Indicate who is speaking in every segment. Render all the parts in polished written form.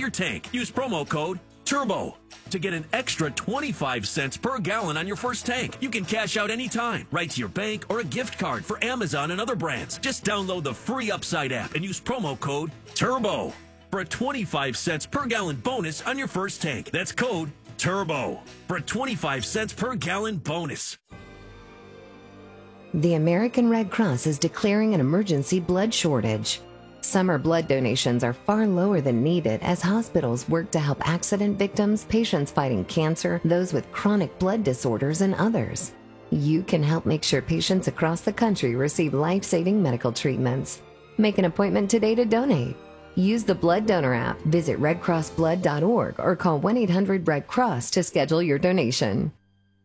Speaker 1: your tank. Use promo code TURBO to get an extra 25 cents per gallon on your first tank. You can cash out anytime, right to your bank or a gift card for Amazon and other brands. Just download the free Upside app and use promo code TURBO for a 25 cents per gallon bonus on your first tank. That's code TURBO for a 25 cents per gallon bonus.
Speaker 2: The American Red Cross is declaring an emergency blood shortage. Summer blood donations are far lower than needed as hospitals work to help accident victims, patients fighting cancer, those with chronic blood disorders, and others. You can help make sure patients across the country receive life-saving medical treatments. Make an appointment today to donate. Use the Blood Donor app, visit redcrossblood.org, or call 1-800-RED-CROSS to schedule your donation.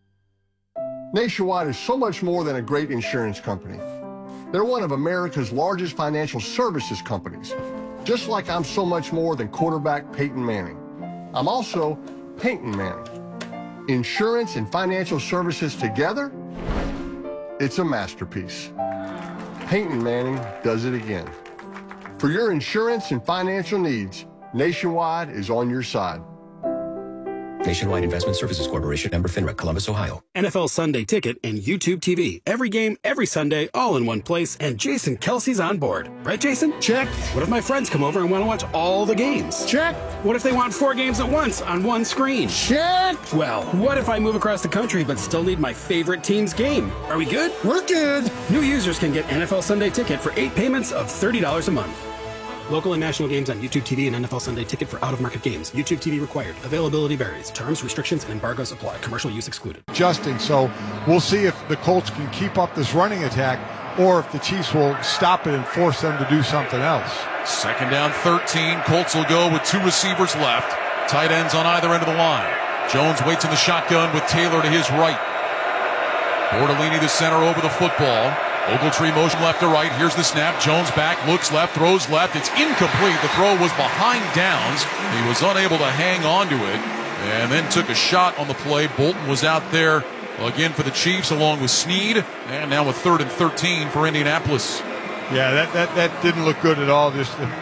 Speaker 3: Nationwide is so much more than a great insurance company. They're one of America's largest financial services companies, just like I'm so much more than quarterback Peyton Manning. I'm also Peyton Manning. Insurance and financial services together, it's a masterpiece. Peyton Manning does it again. For your insurance and financial needs, Nationwide is on your side.
Speaker 4: Nationwide Investment Services Corporation, member FINRA, Columbus, Ohio.
Speaker 5: NFL Sunday Ticket and YouTube TV. Every game, every Sunday, all in one place, and Jason Kelsey's on board. Right, Jason?
Speaker 6: Check.
Speaker 5: What if my friends come over and want to watch all the games?
Speaker 6: Check.
Speaker 5: What if they want 4 games at once on one screen?
Speaker 6: Check.
Speaker 5: Well, what if I move across the country but still need my favorite team's game? Are we good?
Speaker 6: We're good.
Speaker 5: New users can get NFL Sunday Ticket for 8 payments of $30 a month. Local and national games on YouTube TV and NFL Sunday Ticket for out-of-market games. YouTube TV required. Availability varies. Terms, restrictions, and embargoes apply. Commercial use excluded.
Speaker 6: Adjusting, so we'll see if the Colts can keep up this running attack or if the Chiefs will stop it and force them to do something else.
Speaker 7: Second down, 13. Colts will go with 2 receivers left. Tight ends on either end of the line. Jones waits in the shotgun with Taylor to his right. Bortolini, the center, over the football. Ogletree motion left to right. Here's the snap. Jones back, looks left, throws left. It's incomplete. The throw was behind Downs. He was unable to hang on to it and then took a shot on the play. Bolton was out there again for the Chiefs along with Snead. And now with 3rd and 13 for Indianapolis.
Speaker 6: Yeah, that didn't look good at all. Just the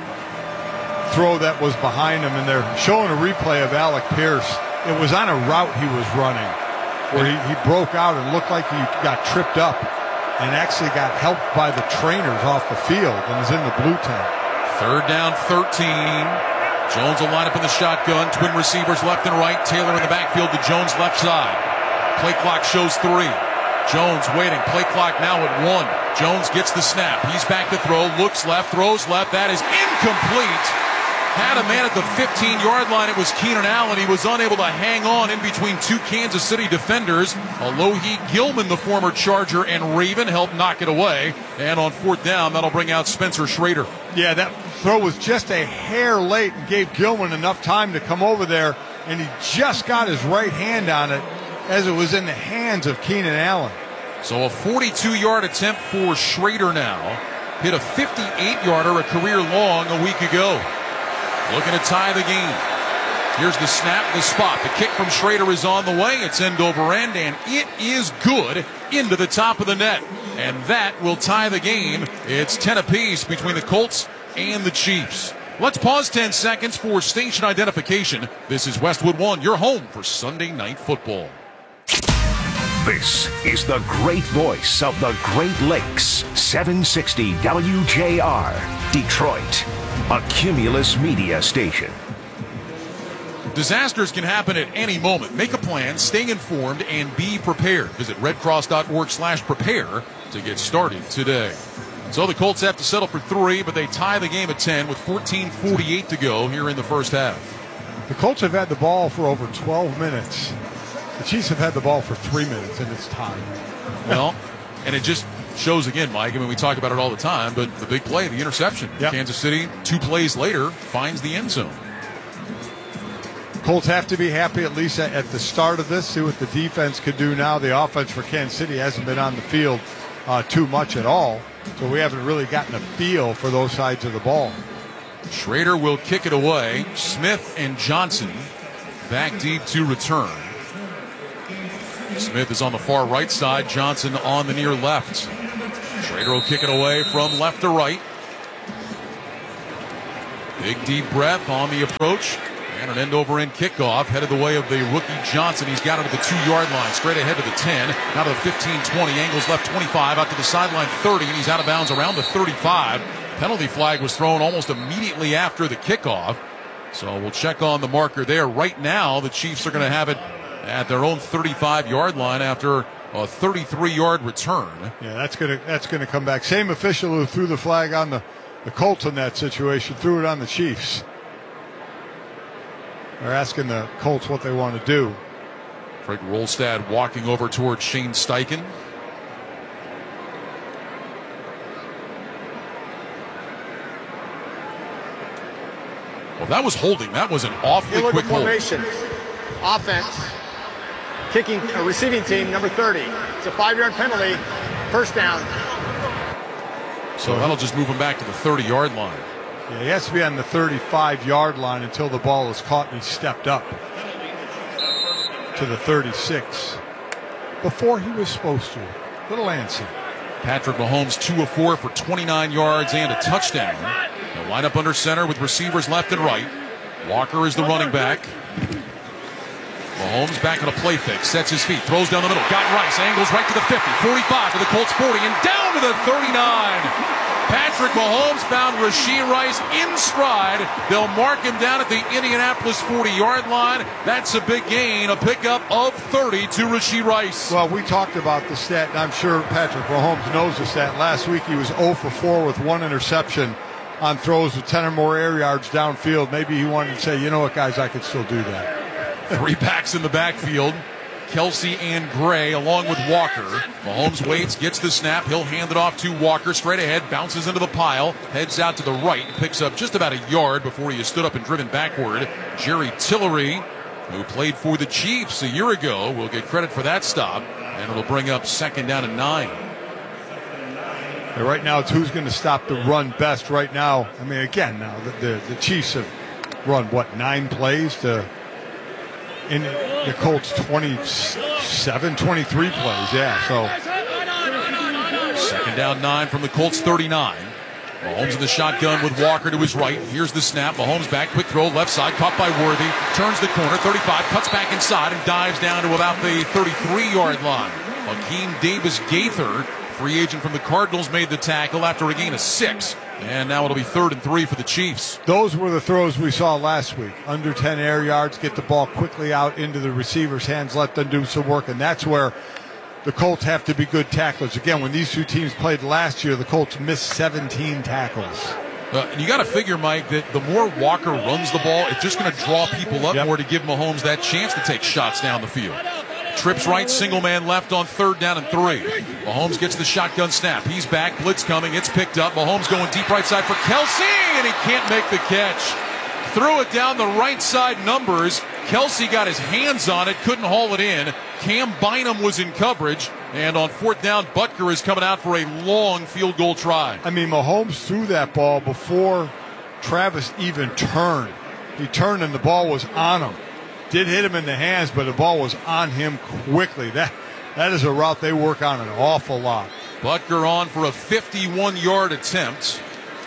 Speaker 6: throw that was behind him. And they're showing a replay of Alec Pierce. It was on a route he was running where he broke out and looked like he got tripped up and actually got helped by the trainers off the field and was in the blue tent.
Speaker 7: 3rd down, 13. Jones will line up in the shotgun. Twin receivers left and right. Taylor in the backfield to Jones' left side. Play clock shows 3. Jones waiting. Play clock now at 1. Jones gets the snap. He's back to throw. Looks left. Throws left. That is incomplete. Had a man at the 15-yard line. It was Keenan Allen. He was unable to hang on in between 2 Kansas City defenders. Alohi Gilman, the former Charger, and Raven helped knock it away. And on 4th down, that'll bring out Spencer Schrader.
Speaker 6: Yeah, that throw was just a hair late and gave Gilman enough time to come over there, and he just got his right hand on it as it was in the hands of Keenan Allen.
Speaker 7: So a 42-yard attempt for Schrader now. Hit a 58-yarder, a career long, a week ago. Looking to tie the game. Here's the snap, the spot. The kick from Schrader is on the way. It's end over end, and it is good into the top of the net. And that will tie the game. It's 10 apiece between the Colts and the Chiefs. Let's pause 10 seconds for station identification. This is Westwood One, your home for Sunday Night Football.
Speaker 8: This is the great voice of the Great Lakes. 760 WJR, Detroit. A Cumulus Media station.
Speaker 7: Disasters can happen at any moment. Make a plan, stay informed, and be prepared. Visit redcross.org/prepare to get started today. So the Colts have to settle for 3, but they tie the game at 10 with 14:48 to go here in the first half.
Speaker 6: The Colts have had the ball for over 12 minutes. The Chiefs have had the ball for 3 minutes, and it's time.
Speaker 7: Well, and it just shows again, Mike. I mean, we talk about it all the time, but the big play, the interception. Yep. Kansas City, 2 plays later, finds the end zone.
Speaker 6: Colts have to be happy at least at the start of this, see what the defense could do now. The offense for Kansas City hasn't been on the field too much at all, so we haven't really gotten a feel for those sides of the ball.
Speaker 7: Schrader will kick it away. Smith and Johnson back deep to return. Smith is on the far right side, Johnson on the near left. Schrader will kick it away from left to right. Big deep breath on the approach. And an end-over-end kickoff headed the way of the rookie Johnson. He's got it to the 2-yard line, straight ahead to the 10, now to the 15-20, angles left 25, out to the sideline 30, and he's out of bounds around the 35. Penalty flag was thrown almost immediately after the kickoff. So we'll check on the marker there. Right now, the Chiefs are going to have it at their own 35-yard line after a 33-yard return.
Speaker 6: Yeah, that's gonna come back. Same official who threw the flag on the Colts in that situation threw it on the Chiefs. They're asking the Colts what they want to do.
Speaker 7: Frank Rolstad walking over towards Shane Steichen. Well, that was holding. That was an awfully quick hold.
Speaker 9: Formation. Offense. Kicking, receiving team, number 30. It's a 5-yard penalty. First down.
Speaker 7: So that'll just move him back to the 30-yard line.
Speaker 6: Yeah, he has to be on the 35-yard line until the ball is caught and he stepped up to the 36 before he was supposed to. Little antsy.
Speaker 7: Patrick Mahomes 2 of 4 for 29 yards and a touchdown. They'll line up under center with receivers left and right. Walker is the running back. Mahomes back on a play fake, sets his feet, throws down the middle, got Rice, angles right to the 50, 45 to the Colts 40, and down to the 39. Patrick Mahomes found Rashee Rice in stride. They'll mark him down at the Indianapolis 40-yard line. That's a big gain, a pickup of 30 to Rashee Rice.
Speaker 6: Well, we talked about the stat, and I'm sure Patrick Mahomes knows the stat. Last week he was 0 for 4 with 1 interception on throws with 10 or more air yards downfield. Maybe he wanted to say, you know what, guys, I could still do that.
Speaker 7: 3 backs in the backfield. Kelsey and Gray along with Walker. Mahomes waits, gets the snap. He'll hand it off to Walker straight ahead, bounces into the pile, heads out to the right, picks up just about a yard before he is stood up and driven backward. Jerry Tillery, who played for the Chiefs a year ago, will get credit for that stop, and it'll bring up 2nd down and 9.
Speaker 6: And right now, it's who's going to stop the run best right now. I mean, again, now the Chiefs have run, 9 plays to... In the Colts 27, 23 plays, yeah. So
Speaker 7: 2nd down 9 from the Colts 39. Mahomes in the shotgun with Walker to his right. Here's the snap. Mahomes back, quick throw, left side, caught by Worthy. Turns the corner, 35, cuts back inside and dives down to about the 33-yard line. Hakeem Davis-Gaither, free agent from the Cardinals, made the tackle after a gain of 6. And now it'll be 3rd and 3 for the Chiefs.
Speaker 6: Those were the throws we saw last week. Under 10 air yards, get the ball quickly out into the receiver's hands, let them do some work. And that's where the Colts have to be good tacklers. Again, when these two teams played last year, the Colts missed 17 tackles.
Speaker 7: You got to figure, Mike, that the more Walker runs the ball, it's just going to draw people up more to give Mahomes that chance to take shots down the field. Trips right, single man left on 3rd down and 3. Mahomes gets the shotgun snap. He's back, blitz coming, it's picked up. Mahomes going deep right side for Kelsey, and he can't make the catch. Threw it down the right side numbers. Kelsey got his hands on it, couldn't haul it in. Cam Bynum was in coverage, and on 4th down, Butker is coming out for a long field goal try.
Speaker 6: I mean, Mahomes threw that ball before Travis even turned. He turned and the ball was on him. Did hit him in the hands, but the ball was on him quickly. That is a route they work on an awful lot.
Speaker 7: Butker on for a 51-yard attempt.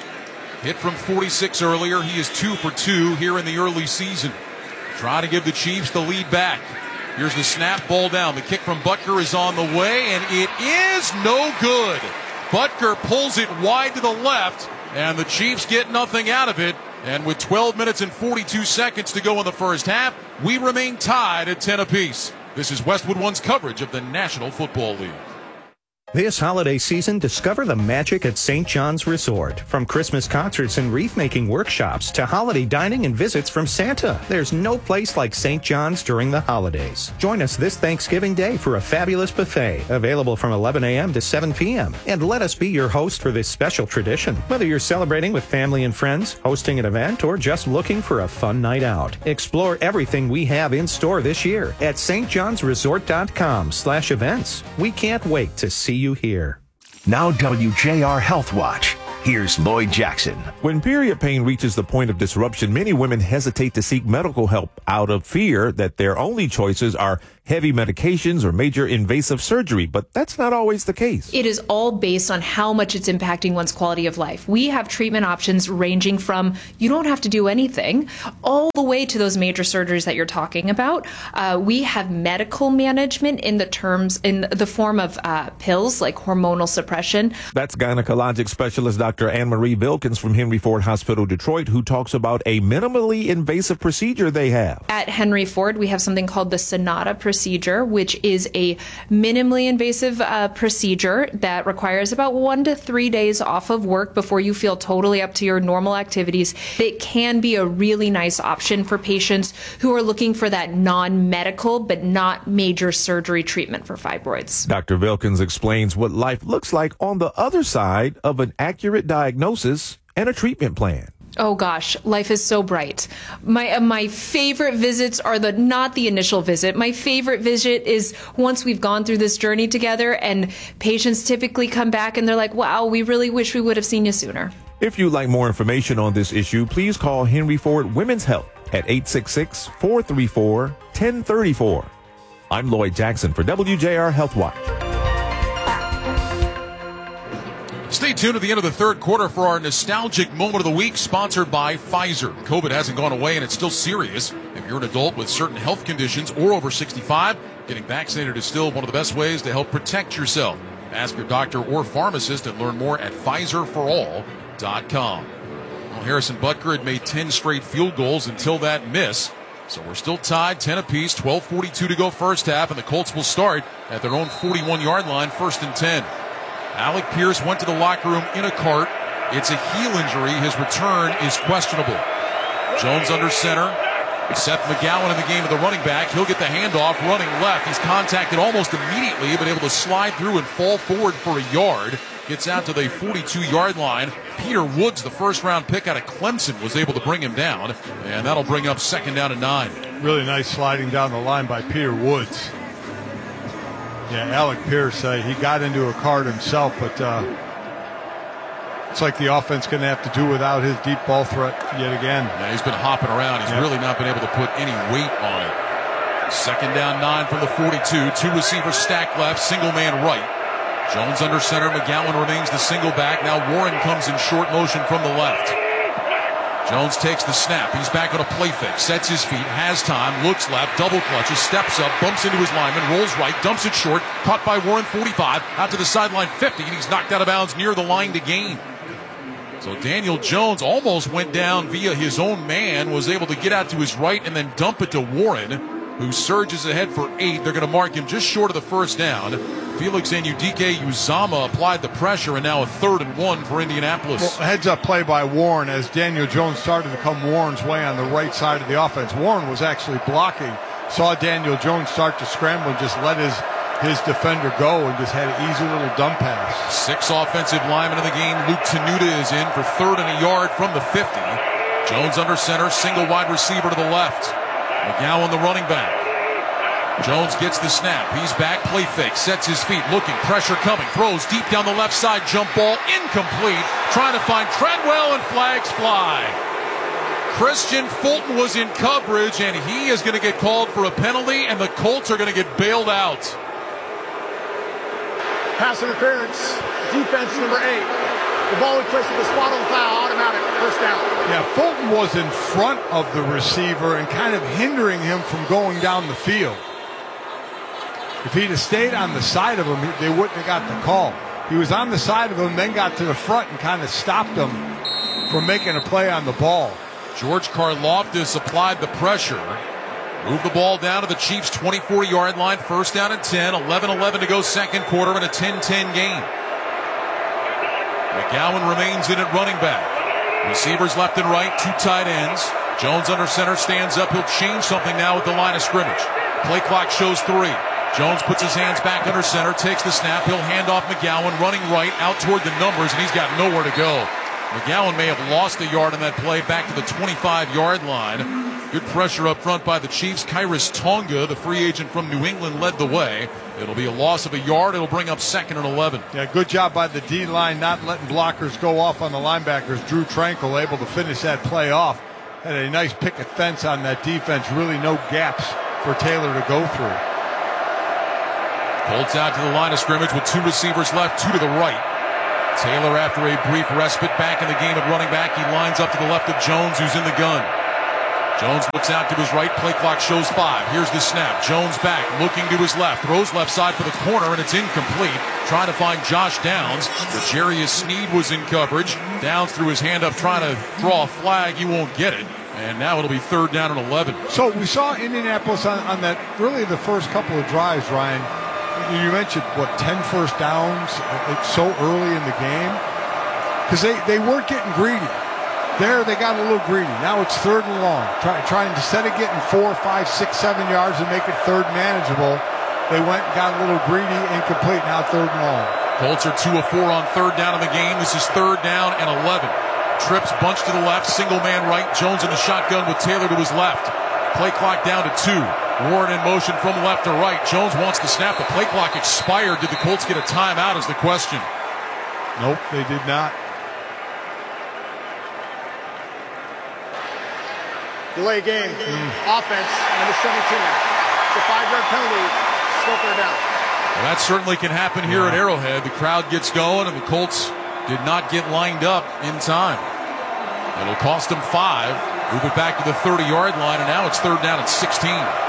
Speaker 7: Hit from 46 earlier. He is 2 for 2 here in the early season. Trying to give the Chiefs the lead back. Here's the snap, ball down. The kick from Butker is on the way, and it is no good. Butker pulls it wide to the left, and the Chiefs get nothing out of it. And with 12 minutes and 42 seconds to go in the first half, we remain tied at 10 apiece. This is Westwood One's coverage of the National Football League.
Speaker 10: This holiday season, discover the magic at St. John's Resort. From Christmas concerts and wreath-making workshops to holiday dining and visits from Santa, there's no place like St. John's during the holidays. Join us this Thanksgiving Day for a fabulous buffet, available from 11 a.m. to 7 p.m. And let us be your host for this special tradition. Whether you're celebrating with family and friends, hosting an event, or just looking for a fun night out, explore everything we have in store this year at stjohnsresort.com/events. We can't wait to see you here.
Speaker 8: Now WJR Health Watch. Here's Lloyd Jackson.
Speaker 11: When period pain reaches the point of disruption, many women hesitate to seek medical help out of fear that their only choices are heavy medications or major invasive surgery, but that's not always the case.
Speaker 12: It is all based on how much it's impacting one's quality of life. We have treatment options ranging from you don't have to do anything all the way to those major surgeries that you're talking about. We have medical management in the form of pills like hormonal suppression.
Speaker 11: That's gynecologic specialist Dr. Anne-Marie Vilkins from Henry Ford Hospital, Detroit, who talks about a minimally invasive procedure they have.
Speaker 12: At Henry Ford, we have something called the Sonata procedure, which is a minimally invasive procedure that requires about 1 to 3 days off of work before you feel totally up to your normal activities. It can be a really nice option for patients who are looking for that non-medical but not major surgery treatment for fibroids.
Speaker 11: Dr. Vilkins explains what life looks like on the other side of an accurate diagnosis and a treatment plan.
Speaker 12: Oh gosh, life is so bright. My favorite visits are not the initial visit. My favorite visit is once we've gone through this journey together, and patients typically come back and they're like, wow, we really wish we would have seen you sooner.
Speaker 11: If you'd like more information on this issue, please call Henry Ford Women's Health at 866-434-1034. I'm Lloyd Jackson for WJR Health Watch.
Speaker 7: Stay tuned at the end of the third quarter for our nostalgic moment of the week, sponsored by Pfizer. COVID hasn't gone away, and it's still serious. If you're an adult with certain health conditions or over 65, getting vaccinated is still one of the best ways to help protect yourself. Ask your doctor or pharmacist and learn more at PfizerForAll.com. Well, Harrison Butker had made 10 straight field goals until that miss. So we're still tied, 10 apiece, 12:42 to go first half, and the Colts will start at their own 41-yard line, 1st and 10. Alec Pierce went to the locker room in a cart. It's a heel injury. His return is questionable. Jones under center. Seth McGowan in the game of the running back. He'll get the handoff running left. He's contacted almost immediately, but able to slide through and fall forward for a yard. Gets out to the 42-yard line. Peter Woods, the first-round pick out of Clemson, was able to bring him down, and that'll bring up 2nd down and 9.
Speaker 6: Really nice sliding down the line by Peter Woods. Yeah, Alec Pierce, he got into a cart himself, but it's like the offense going to have to do without his deep ball threat yet again.
Speaker 7: Yeah, he's been hopping around. He's really not been able to put any weight on it. 2nd down 9 from the 42. 2 receivers stacked left, single man right. Jones under center. McGowan remains the single back. Now Warren comes in short motion from the left. Jones takes the snap. He's back on a play fake. Sets his feet. Has time. Looks left. Double clutches. Steps up. Bumps into his lineman. Rolls right. Dumps it short. Caught by Warren, 45. Out to the sideline, 50. And he's knocked out of bounds near the line to gain. So Daniel Jones almost went down via his own man. Was able to get out to his right and then dump it to Warren, who surges ahead for 8. They're going to mark him just short of the first down. Felix Anudike-Uzomah applied the pressure, and now a 3rd and 1 for Indianapolis.
Speaker 6: Well, heads-up play by Warren as Daniel Jones started to come Warren's way on the right side of the offense. Warren was actually blocking, saw Daniel Jones start to scramble and just let his defender go and just had an easy little dump pass.
Speaker 7: 6 offensive linemen in the game. Luke Tenuta is in for 3rd and a yard from the 50. Jones under center, single wide receiver to the left. McGowan the running back. Jones gets the snap. He's back, play fake, sets his feet, looking, pressure coming, throws deep down the left side, jump ball, incomplete, trying to find Treadwell, and flags fly. Christian Fulton was in coverage, and he is going to get called for a penalty, and the Colts are going to get bailed out.
Speaker 9: Pass interference, defense number 8. The ball was placed at the spot on the foul, automatic, first down.
Speaker 6: Yeah, Fulton was in front of the receiver and kind of hindering him from going down the field. If he'd have stayed on the side of him, they wouldn't have got the call. He was on the side of him, then got to the front and kind of stopped him from making a play on the ball.
Speaker 7: George Karlaftis applied the pressure. Moved the ball down to the Chiefs' 24-yard line, 1st down and 10, 11-11 to go second quarter in a 10-10 game. McGowan remains in at running back. Receivers left and right, 2 tight ends. Jones under center, stands up. He'll change something now at the line of scrimmage. Play clock shows 3. Jones puts his hands back under center, takes the snap. He'll hand off McGowan, running right, out toward the numbers, and he's got nowhere to go. McGowan may have lost a yard on that play, back to the 25-yard line. Good pressure up front by the Chiefs. Kyrus Tonga, the free agent from New England, led the way. It'll be a loss of a yard. It'll bring up 2nd and 11.
Speaker 6: Yeah, good job by the D-line not letting blockers go off on the linebackers. Drew Tranquil able to finish that play off. Had a nice picket fence on that defense. Really no gaps for Taylor to go through.
Speaker 7: Colts out to the line of scrimmage with 2 receivers left, 2 to the right. Taylor, after a brief respite, back in the game at running back. He lines up to the left of Jones, who's in the gun. Jones looks out to his right. Play clock shows 5. Here's the snap. Jones back, looking to his left. Throws left side for the corner, and it's incomplete. Trying to find Josh Downs. Jarius Sneed was in coverage. Downs threw his hand up trying to draw a flag. He won't get it. And now it'll be 3rd down and 11.
Speaker 6: So we saw Indianapolis on that, really the first couple of drives, Ryan. You mentioned, 10 first downs? It's so early in the game. Because they weren't getting greedy. There, they got a little greedy. Now it's 3rd and long. Trying instead of getting 4, 5, 6, 7 yards and make it 3rd manageable, they went and got a little greedy, incomplete. Now 3rd and long.
Speaker 7: Colts are 2 of 4 on 3rd down in the game. This is 3rd down and 11. Trips bunched to the left, single man right. Jones in the shotgun with Taylor to his left. Play clock down to 2. Warren in motion from left to right. Jones wants to snap. The play clock expired. Did the Colts get a timeout is the question.
Speaker 6: Nope, they did not.
Speaker 9: Delay game. Offense, number 17. It's a 5-yard penalty. Still 3rd down.
Speaker 7: Well, that certainly can happen here at Arrowhead. The crowd gets going, and the Colts did not get lined up in time. It'll cost them 5. Move it back to the 30-yard line, and now it's 3rd down at 16.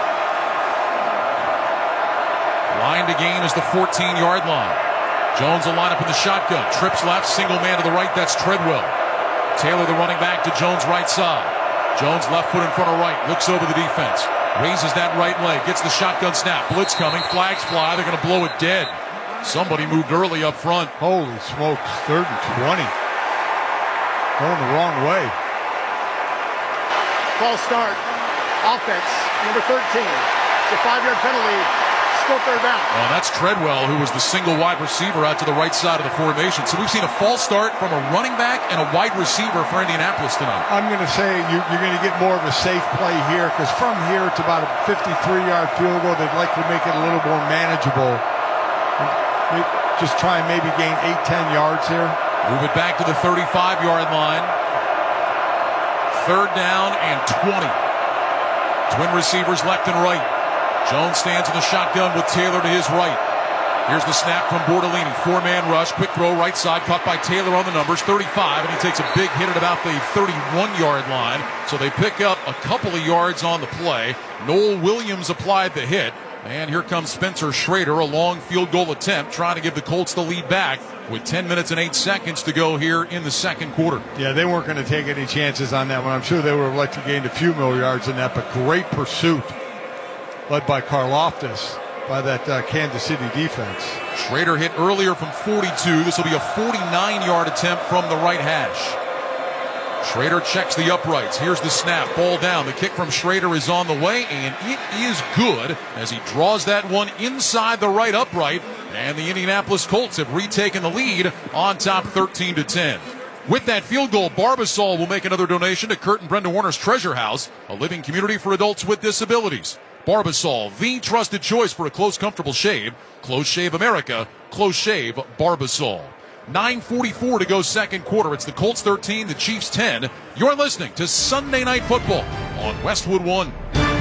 Speaker 7: Line to gain is the 14-yard line. Jones will line up in the shotgun. Trips left, single man to the right. That's Treadwell. Taylor, the running back, to Jones' right side. Jones left foot in front of right. Looks over the defense. Raises that right leg. Gets the shotgun snap. Blitz coming. Flags fly. They're going to blow it dead. Somebody moved early up front.
Speaker 6: Holy smokes. 3rd and 20. Going the wrong way.
Speaker 9: False start. Offense, number 13. It's a 5-yard penalty. Still 3rd down.
Speaker 7: Well, that's Treadwell, who was the single wide receiver out to the right side of the formation. So we've seen a false start from a running back and a wide receiver for Indianapolis tonight.
Speaker 6: I'm going to say you're going to get more of a safe play here, because from here it's about a 53-yard field goal. They'd like to make it a little more manageable. Just try and maybe gain 8-10 yards here.
Speaker 7: Move it back to the 35-yard line. 3rd down and 20. Twin receivers left and right. Jones stands in the shotgun with Taylor to his right. Here's the snap from Bortolini. 4-man rush. Quick throw right side. Caught by Taylor on the numbers. 35. And he takes a big hit at about the 31-yard line. So they pick up a couple of yards on the play. Noel Williams applied the hit. And here comes Spencer Schrader. A long field goal attempt. Trying to give the Colts the lead back with 10 minutes and 8 seconds to go here in the 2nd quarter.
Speaker 6: Yeah, they weren't going to take any chances on that one. I'm sure they would have liked to gain a few more yards in that. But great pursuit, led by Karlaftis, by that Kansas City defense.
Speaker 7: Schrader hit earlier from 42. This will be a 49-yard attempt from the right hash. Schrader checks the uprights. Here's the snap. Ball down. The kick from Schrader is on the way, and it is good as he draws that one inside the right upright. And the Indianapolis Colts have retaken the lead on top 13-10. With that field goal, Barbasol will make another donation to Kurt and Brenda Warner's Treasure House, a living community for adults with disabilities. Barbasol, the trusted choice for a close, comfortable shave. Close Shave America. Close Shave Barbasol. 9:44 to go 2nd quarter. It's the Colts 13, the Chiefs 10. You're listening to Sunday Night Football on Westwood One.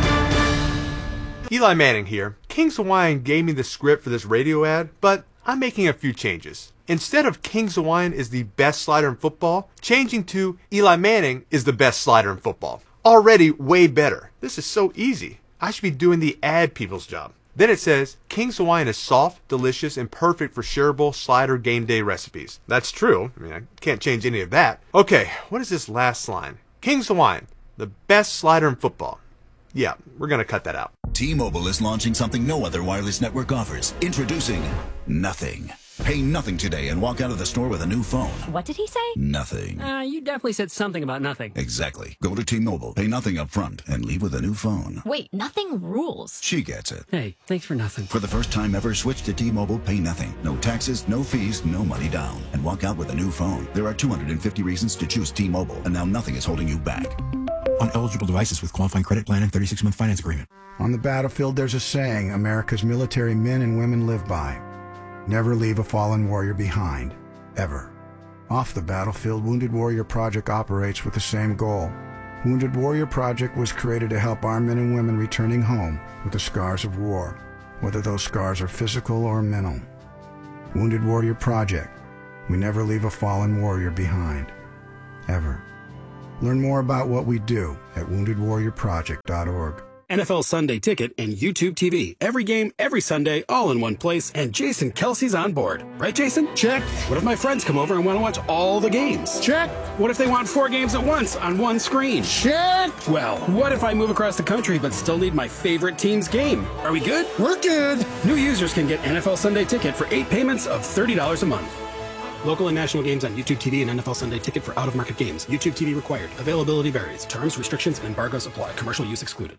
Speaker 13: Eli Manning here. King's Hawaiian gave me the script for this radio ad, but I'm making a few changes. Instead of King's Hawaiian is the best slider in football, changing to Eli Manning is the best slider in football. Already way better. This is so easy. I should be doing the ad people's job. Then it says, King's Hawaiian is soft, delicious, and perfect for shareable slider game day recipes. That's true. I can't change any of that. Okay, what is this last line? King's Hawaiian, the best slider in football. Yeah, we're going to cut that out.
Speaker 14: T-Mobile is launching something no other wireless network offers. Introducing Nothing. Pay nothing today and walk out of the store with a new phone.
Speaker 15: What did he say?
Speaker 14: Nothing.
Speaker 15: You definitely said something about nothing.
Speaker 14: Exactly. Go to T-Mobile, pay nothing up front, and leave with a new phone.
Speaker 15: Wait, nothing rules.
Speaker 14: She gets it.
Speaker 15: Hey, thanks for nothing.
Speaker 14: For the first time ever, switch to T-Mobile, pay nothing. No taxes, no fees, no money down. And walk out with a new phone. There are 250 reasons to choose T-Mobile, and now nothing is holding you back.
Speaker 16: On eligible devices with qualifying credit plan and 36-month finance agreement.
Speaker 17: On the battlefield, there's a saying America's military men and women live by. Never leave a fallen warrior behind, ever. Off the battlefield, Wounded Warrior Project operates with the same goal. Wounded Warrior Project was created to help our men and women returning home with the scars of war. whether those scars are physical or mental. Wounded Warrior Project. We never leave a fallen warrior behind. Ever. Learn more about what we do at woundedwarriorproject.org.
Speaker 5: NFL Sunday Ticket and YouTube TV. Every game, every Sunday, all in one place. And Jason Kelsey's on board. Right, Jason?
Speaker 17: Check.
Speaker 5: What if my friends come over and want to watch all the games?
Speaker 17: Check.
Speaker 5: What if they want 4 games at once on one screen?
Speaker 17: Check.
Speaker 5: Well, what if I move across the country but still need my favorite team's game? Are we good?
Speaker 17: We're good.
Speaker 5: New users can get NFL Sunday Ticket for 8 payments of $30 a month. Local and national games on YouTube TV and NFL Sunday Ticket for out-of-market games. YouTube TV required. Availability varies. Terms, restrictions, and embargoes apply. Commercial use excluded.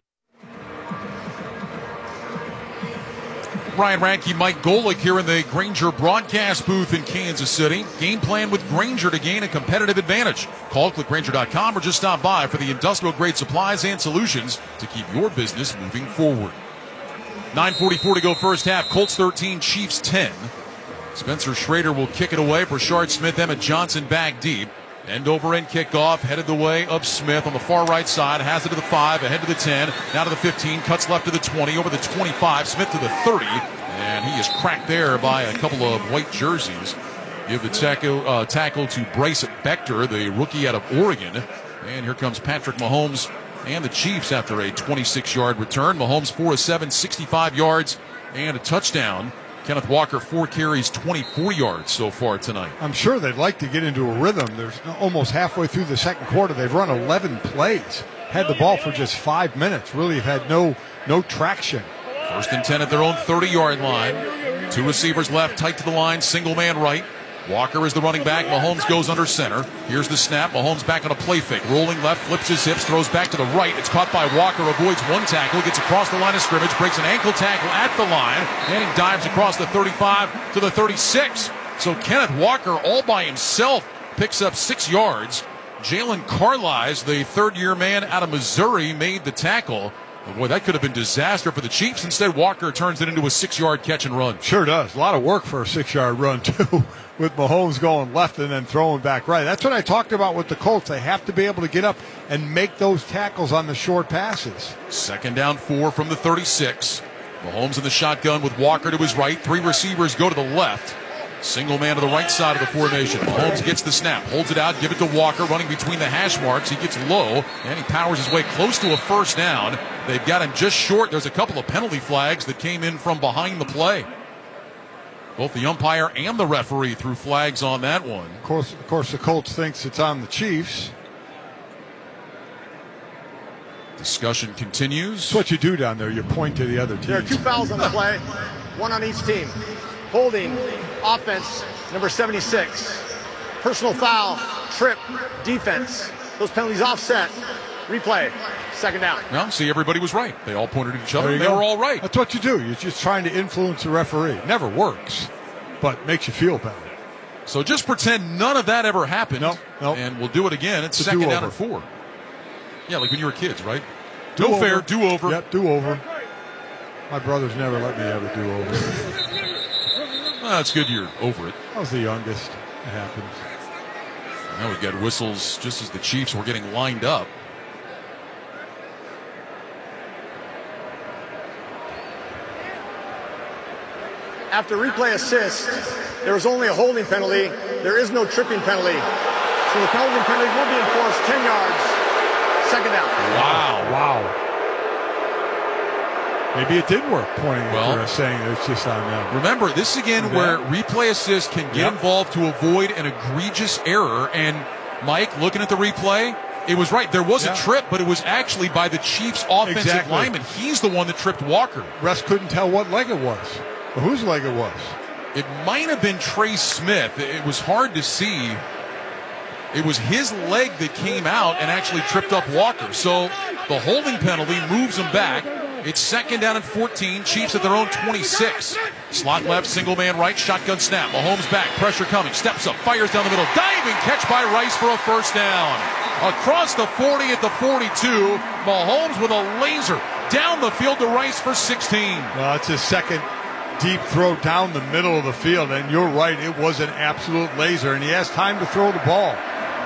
Speaker 7: Ryan Radke, Mike Golick here in the Grainger broadcast booth in Kansas City. Game plan with Grainger to gain a competitive advantage. Call clickgrainger.com or just stop by for the industrial-grade supplies and solutions to keep your business moving forward. 9:44 to go first half. Colts 13, Chiefs 10. Spencer Schrader will kick it away. Brashard Smith, Emmett Johnson back deep. End-over-end kickoff, headed the way of Smith on the far right side. Has it to the 5, ahead to the 10, now to the 15, cuts left to the 20, over the 25, Smith to the 30, and he is cracked there by a couple of white jerseys. Give the tackle to Bryce Bechter, the rookie out of Oregon. And here comes Patrick Mahomes and the Chiefs after a 26-yard return. Mahomes 4 of 7, 65 yards, and a touchdown. Kenneth Walker, 4 carries, 24 yards so far tonight.
Speaker 6: I'm sure they'd like to get into a rhythm. There's almost halfway through the second quarter. They've run 11 plays, had the ball for just 5 minutes. Really have had no traction.
Speaker 7: 1st and 10 at their own 30-yard line. 2 receivers left, tight to the line, single man right. Walker is the running back. Mahomes goes under center. Here's the snap. Mahomes back on a play fake. Rolling left, flips his hips, throws back to the right. It's caught by Walker, avoids one tackle, gets across the line of scrimmage, breaks an ankle tackle at the line, and he dives across the 35 to the 36. So Kenneth Walker all by himself picks up 6 yards. Jalen Carlisle, the third-year man out of Missouri, made the tackle. Boy, that could have been disaster for the Chiefs. Instead, Walker turns it into a 6-yard catch and run.
Speaker 6: Sure does. A lot of work for a 6-yard run, too, with Mahomes going left and then throwing back right. That's what I talked about with the Colts. They have to be able to get up and make those tackles on the short passes.
Speaker 7: 2nd down 4 from the 36. Mahomes in the shotgun with Walker to his right. 3 receivers go to the left. Single man to the right side of the formation. Mahomes gets the snap, holds it out, give it to Walker, running between the hash marks. He gets low, and he powers his way close to a 1st down. They've got him just short. There's a couple of penalty flags that came in from behind the play. Both the umpire and the referee threw flags on that one.
Speaker 6: Of course, the Colts thinks it's on the Chiefs.
Speaker 7: Discussion continues.
Speaker 6: That's what you do down there. You point to the other team.
Speaker 9: There are 2 fouls on the play, 1 on each team. Holding, offense, number 76. Personal foul, trip, defense. Those penalties offset. Replay, 2nd down.
Speaker 7: Well, see, everybody was right. They all pointed at each other, and they
Speaker 6: go.
Speaker 7: were all right.
Speaker 6: That's what you do. You're just trying to influence the referee. Never works, but makes you feel better.
Speaker 7: So just pretend none of that ever happened.
Speaker 6: Nope.
Speaker 7: And we'll do it again. It's 2nd down and 4. Yeah, like when you were kids, right?
Speaker 6: Do-over.
Speaker 7: No fair, do-over.
Speaker 6: Yep, do-over. My brothers never let me have a do-over.
Speaker 7: Well, it's good you're over it.
Speaker 6: I was the youngest. It happens.
Speaker 7: Now we've got whistles just as the Chiefs were getting lined up.
Speaker 9: After replay assist, there was only a holding penalty. There is no tripping penalty. So the holding penalty will be enforced 10 yards. 2nd down.
Speaker 6: Wow. Maybe it did work, pointing at saying it's just on them.
Speaker 7: Remember, this again where replay assist can get involved to avoid an egregious error. And Mike, looking at the replay, it was right. There was a trip, but it was actually by the Chiefs' offensive lineman. He's the one that tripped Walker.
Speaker 6: Russ couldn't tell what leg it was, or whose leg it was.
Speaker 7: It might have been Trey Smith. It was hard to see. It was his leg that came out and actually tripped up Walker. So the holding penalty moves him back. It's 2nd down and 14. Chiefs at their own 26. Slot left, single man right, shotgun snap. Mahomes back, pressure coming, steps up, fires down the middle. Diving catch by Rice for a 1st down. Across the 40 at the 42. Mahomes with a laser down the field to Rice for 16.
Speaker 6: Well, it's his 2nd deep throw down the middle of the field. And you're right, it was an absolute laser. And he has time to throw the ball.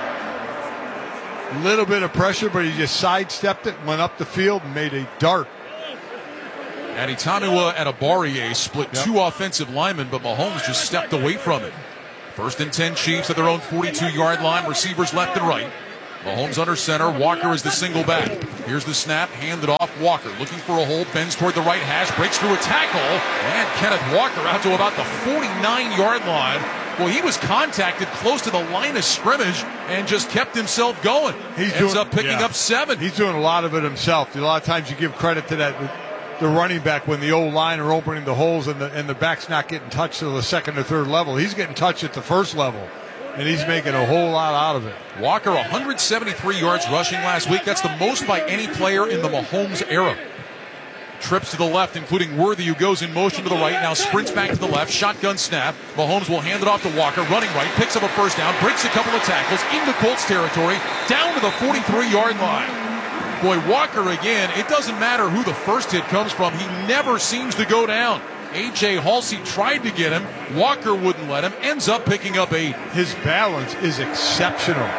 Speaker 6: A little bit of pressure, but he just sidestepped it, went up the field, and made a dart.
Speaker 7: Adetomiwa Adebawore split two offensive linemen, but Mahomes just stepped away from it. 1st and 10 Chiefs at their own 42-yard line. Receivers left and right. Mahomes under center. Walker is the single back. Here's the snap. Handed off. Walker looking for a hole. Bends toward the right hash. Breaks through a tackle. And Kenneth Walker out to about the 49-yard line. Well, he was contacted close to the line of scrimmage and just kept himself going. Ends up picking up 7.
Speaker 6: He's doing a lot of it himself. A lot of times you give credit to the running back when the old line are opening the holes and the back's not getting touched to the 2nd or 3rd level. He's getting touched at the 1st level, and he's making a whole lot out of it.
Speaker 7: Walker, 173 yards rushing last week. That's the most by any player in the Mahomes era. Trips to the left, including Worthy, who goes in motion to the right, now sprints back to the left, shotgun snap. Mahomes will hand it off to Walker, running right, picks up a 1st down, breaks a couple of tackles, into Colts territory, down to the 43-yard line. Boy, Walker again, it doesn't matter who the first hit comes from, he never seems to go down. A.J. Halsey tried to get him, Walker wouldn't let him, ends up picking up 8.
Speaker 6: His balance is exceptional.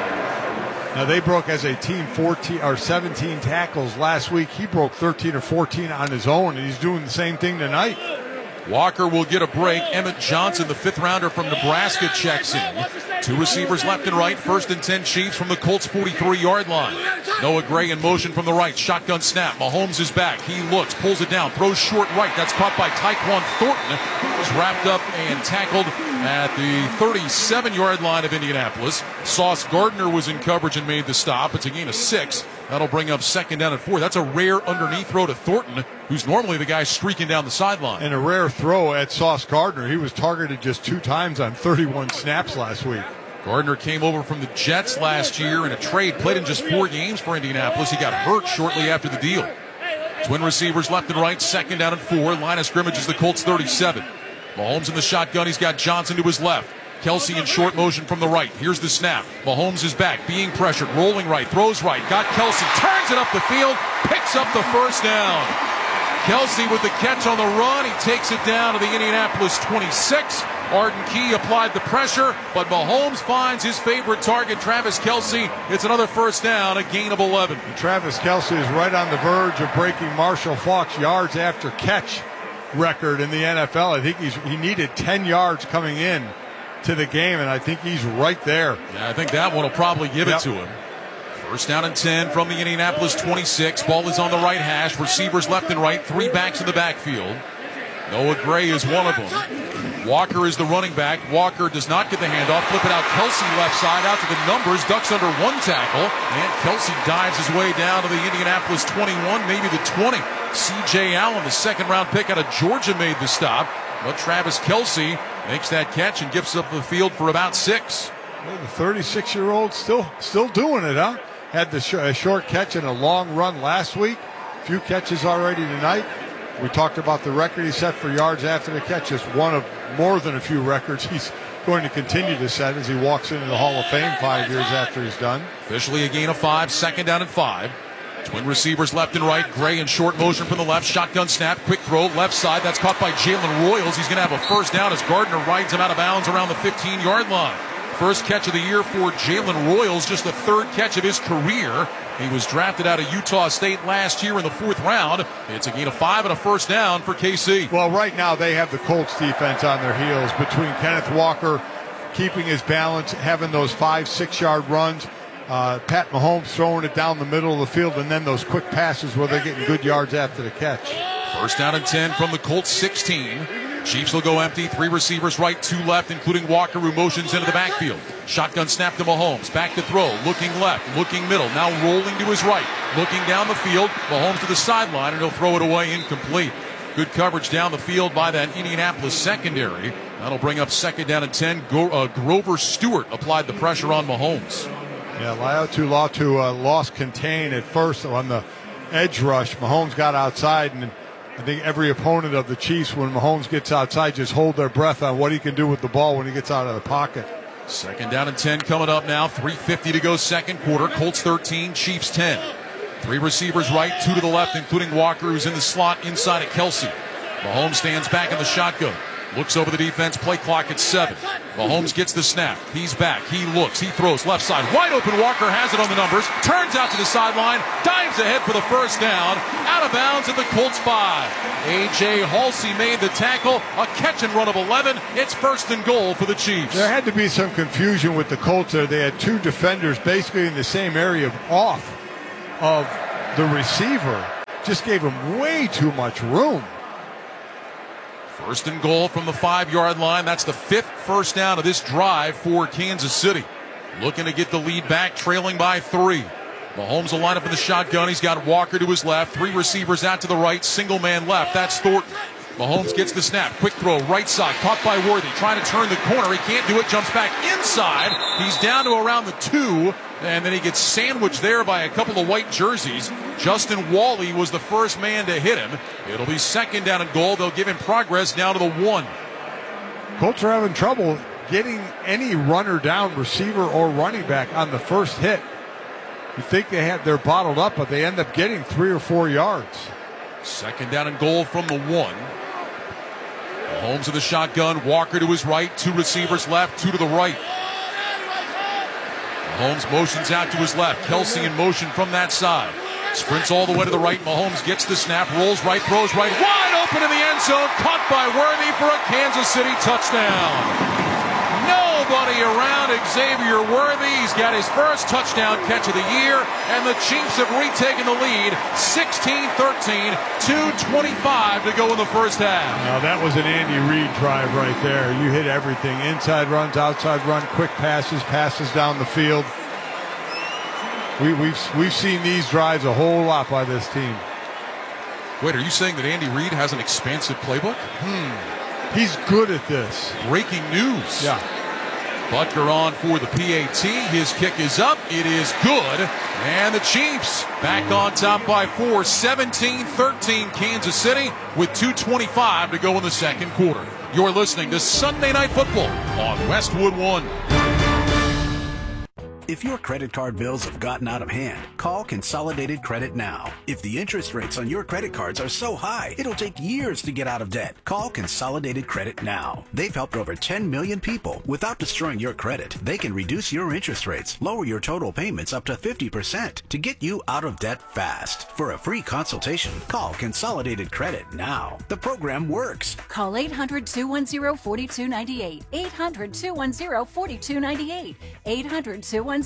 Speaker 6: Now, they broke as a team 17 tackles last week. He broke 13 or 14 on his own, and he's doing the same thing tonight.
Speaker 7: Walker will get a break. Emmett Johnson, the 5th rounder from Nebraska, checks in. 2 receivers left and right. 1st and 10 Chiefs from the Colts 43-yard line. Noah Gray in motion from the right. Shotgun snap. Mahomes is back. He looks, pulls it down, throws short right. That's caught by Tyquan Thornton. Was wrapped up and tackled at the 37-yard line of Indianapolis. Sauce Gardner was in coverage and made the stop. It's a gain of 6. That'll bring up 2nd down and 4. That's a rare underneath throw to Thornton, who's normally the guy streaking down the sideline.
Speaker 6: And a rare throw at Sauce Gardner. He was targeted just 2 times on 31 snaps last week.
Speaker 7: Gardner came over from the Jets last year in a trade, played in just 4 games for Indianapolis. He got hurt shortly after the deal. Twin receivers left and right, 2nd down and 4. Line of scrimmage is the Colts 37. Mahomes in the shotgun. He's got Johnson to his left. Kelsey in short motion from the right. Here's the snap. Mahomes is back, being pressured, rolling right, throws right. Got Kelsey, turns it up the field, picks up the 1st down. Kelsey with the catch on the run. He takes it down to the Indianapolis 26. Arden Key applied the pressure, but Mahomes finds his favorite target, Travis Kelsey. It's another 1st down, a gain of 11.
Speaker 6: And Travis Kelsey is right on the verge of breaking Marshall Faulk's yards after catch record in the NFL. I think he needed 10 yards coming in to the game, and I think he's right there.
Speaker 7: Yeah, I think that one will probably give it to him. 1st down and 10 from the Indianapolis 26. Ball is on the right hash. Receivers left and right. 3 backs in the backfield. Noah Gray is one of them. Walker is the running back. Walker does not get the handoff. Flip it out. Kelsey left side out to the numbers. Ducks under 1 tackle. And Kelsey dives his way down to the Indianapolis 21, maybe the 20. C.J. Allen, the 2nd-round pick out of Georgia, made the stop. But Travis Kelsey makes that catch and gets up the field for about 6.
Speaker 6: Well, the 36-year-old still doing it, huh? Had the short catch and a long run last week. Few catches already tonight. We talked about the record he set for yards after the catch. Just one of more than a few records he's going to continue to set as he walks into the Hall of Fame 5 years after he's done.
Speaker 7: Officially a gain of 5, 2nd down and 5. Twin receivers left and right. Gray in short motion from the left. Shotgun snap. Quick throw. Left side. That's caught by Jalen Royals. He's going to have a 1st down as Gardner rides him out of bounds around the 15-yard line. First catch of the year for Jalen Royals. Just the 3rd catch of his career. He was drafted out of Utah State last year in the 4th round. It's a gain of 5 and a 1st down for KC.
Speaker 6: Well, right now they have the Colts defense on their heels between Kenneth Walker keeping his balance, having those 5-6 yard runs. Pat Mahomes throwing it down the middle of the field, and then those quick passes where they're getting good yards after the catch.
Speaker 7: 1st down and 10 from the Colts 16. Chiefs will go empty. 3 receivers right, 2 left, including Walker, who motions into the backfield. Shotgun snap to Mahomes. Back to throw. Looking left. Looking middle. Now rolling to his right. Looking down the field. Mahomes to the sideline, and he'll throw it away incomplete. Good coverage down the field by that Indianapolis secondary. That'll bring up 2nd down and 10. Grover Stewart applied the pressure on Mahomes.
Speaker 6: Yeah, Laiatu lost contain at first on the edge rush. Mahomes got outside, and I think every opponent of the Chiefs, when Mahomes gets outside, just hold their breath on what he can do with the ball when he gets out of the pocket.
Speaker 7: 2nd down and 10 coming up now. 3:50 to go 2nd quarter. Colts 13, Chiefs 10. 3 receivers right, 2 to the left, including Walker, who's in the slot inside at Kelsey. Mahomes stands back in the shotgun. Looks over the defense, play clock at 7. Mahomes gets the snap. He's back. He looks. He throws left side. Wide open. Walker has it on the numbers. Turns out to the sideline. Dives ahead for the first down. Out of bounds at the Colts 5. A.J. Halsey made the tackle. A catch and run of 11. It's 1st and goal for the Chiefs.
Speaker 6: There had to be some confusion with the Colts there. They had 2 defenders basically in the same area off of the receiver. Just gave him way too much room.
Speaker 7: 1st and goal from the 5-yard line. That's the 5th first down of this drive for Kansas City. Looking to get the lead back, trailing by 3. Mahomes will line up in the shotgun. He's got Walker to his left. 3 receivers out to the right. Single man left. That's Thornton. Mahomes gets the snap. Quick throw, right side. Caught by Worthy. Trying to turn the corner. He can't do it. Jumps back inside. He's down to around the 2. And then he gets sandwiched there by a couple of white jerseys. Justin Wally was the first man to hit him. It'll be 2nd down and goal. They'll give him progress down to the 1.
Speaker 6: Colts are having trouble getting any runner down, receiver or running back, on the first hit. You think they're bottled up, but they end up getting 3 or 4 yards.
Speaker 7: 2nd down and goal from the 1. Mahomes in the shotgun. Walker to his right. 2 receivers left, 2 to the right. Mahomes motions out to his left. Kelsey in motion from that side. Sprints all the way to the right. Mahomes gets the snap, rolls right, throws right. Wide open in the end zone. Caught by Worthy for a Kansas City touchdown. Nobody around Xavier Worthy. He's got his first touchdown catch of the year, and the Chiefs have retaken the lead, 16-13, 2:25 to go in the first half.
Speaker 6: Now that was an Andy Reid drive right there. You hit everything. Inside runs, outside run, quick passes down the field. We've seen these drives a whole lot by this team.
Speaker 7: Wait, are you saying that Andy Reid has an expansive playbook?
Speaker 6: He's good at this.
Speaker 7: Breaking news.
Speaker 6: Yeah.
Speaker 7: Butker on for the PAT. His kick is up. It is good. And the Chiefs back on top by 4. 17-13 Kansas City with 2:25 to go in the 2nd quarter. You're listening to Sunday Night Football on Westwood One.
Speaker 18: If your credit card bills have gotten out of hand, call Consolidated Credit now. If the interest rates on your credit cards are so high, it'll take years to get out of debt. Call Consolidated Credit now. They've helped over 10 million people without destroying your credit. They can reduce your interest rates, lower your total payments up to 50% to get you out of debt fast. For a free consultation, call Consolidated Credit now. The program works.
Speaker 19: Call 800-210-4298. 800-210-4298. 800-210-4298.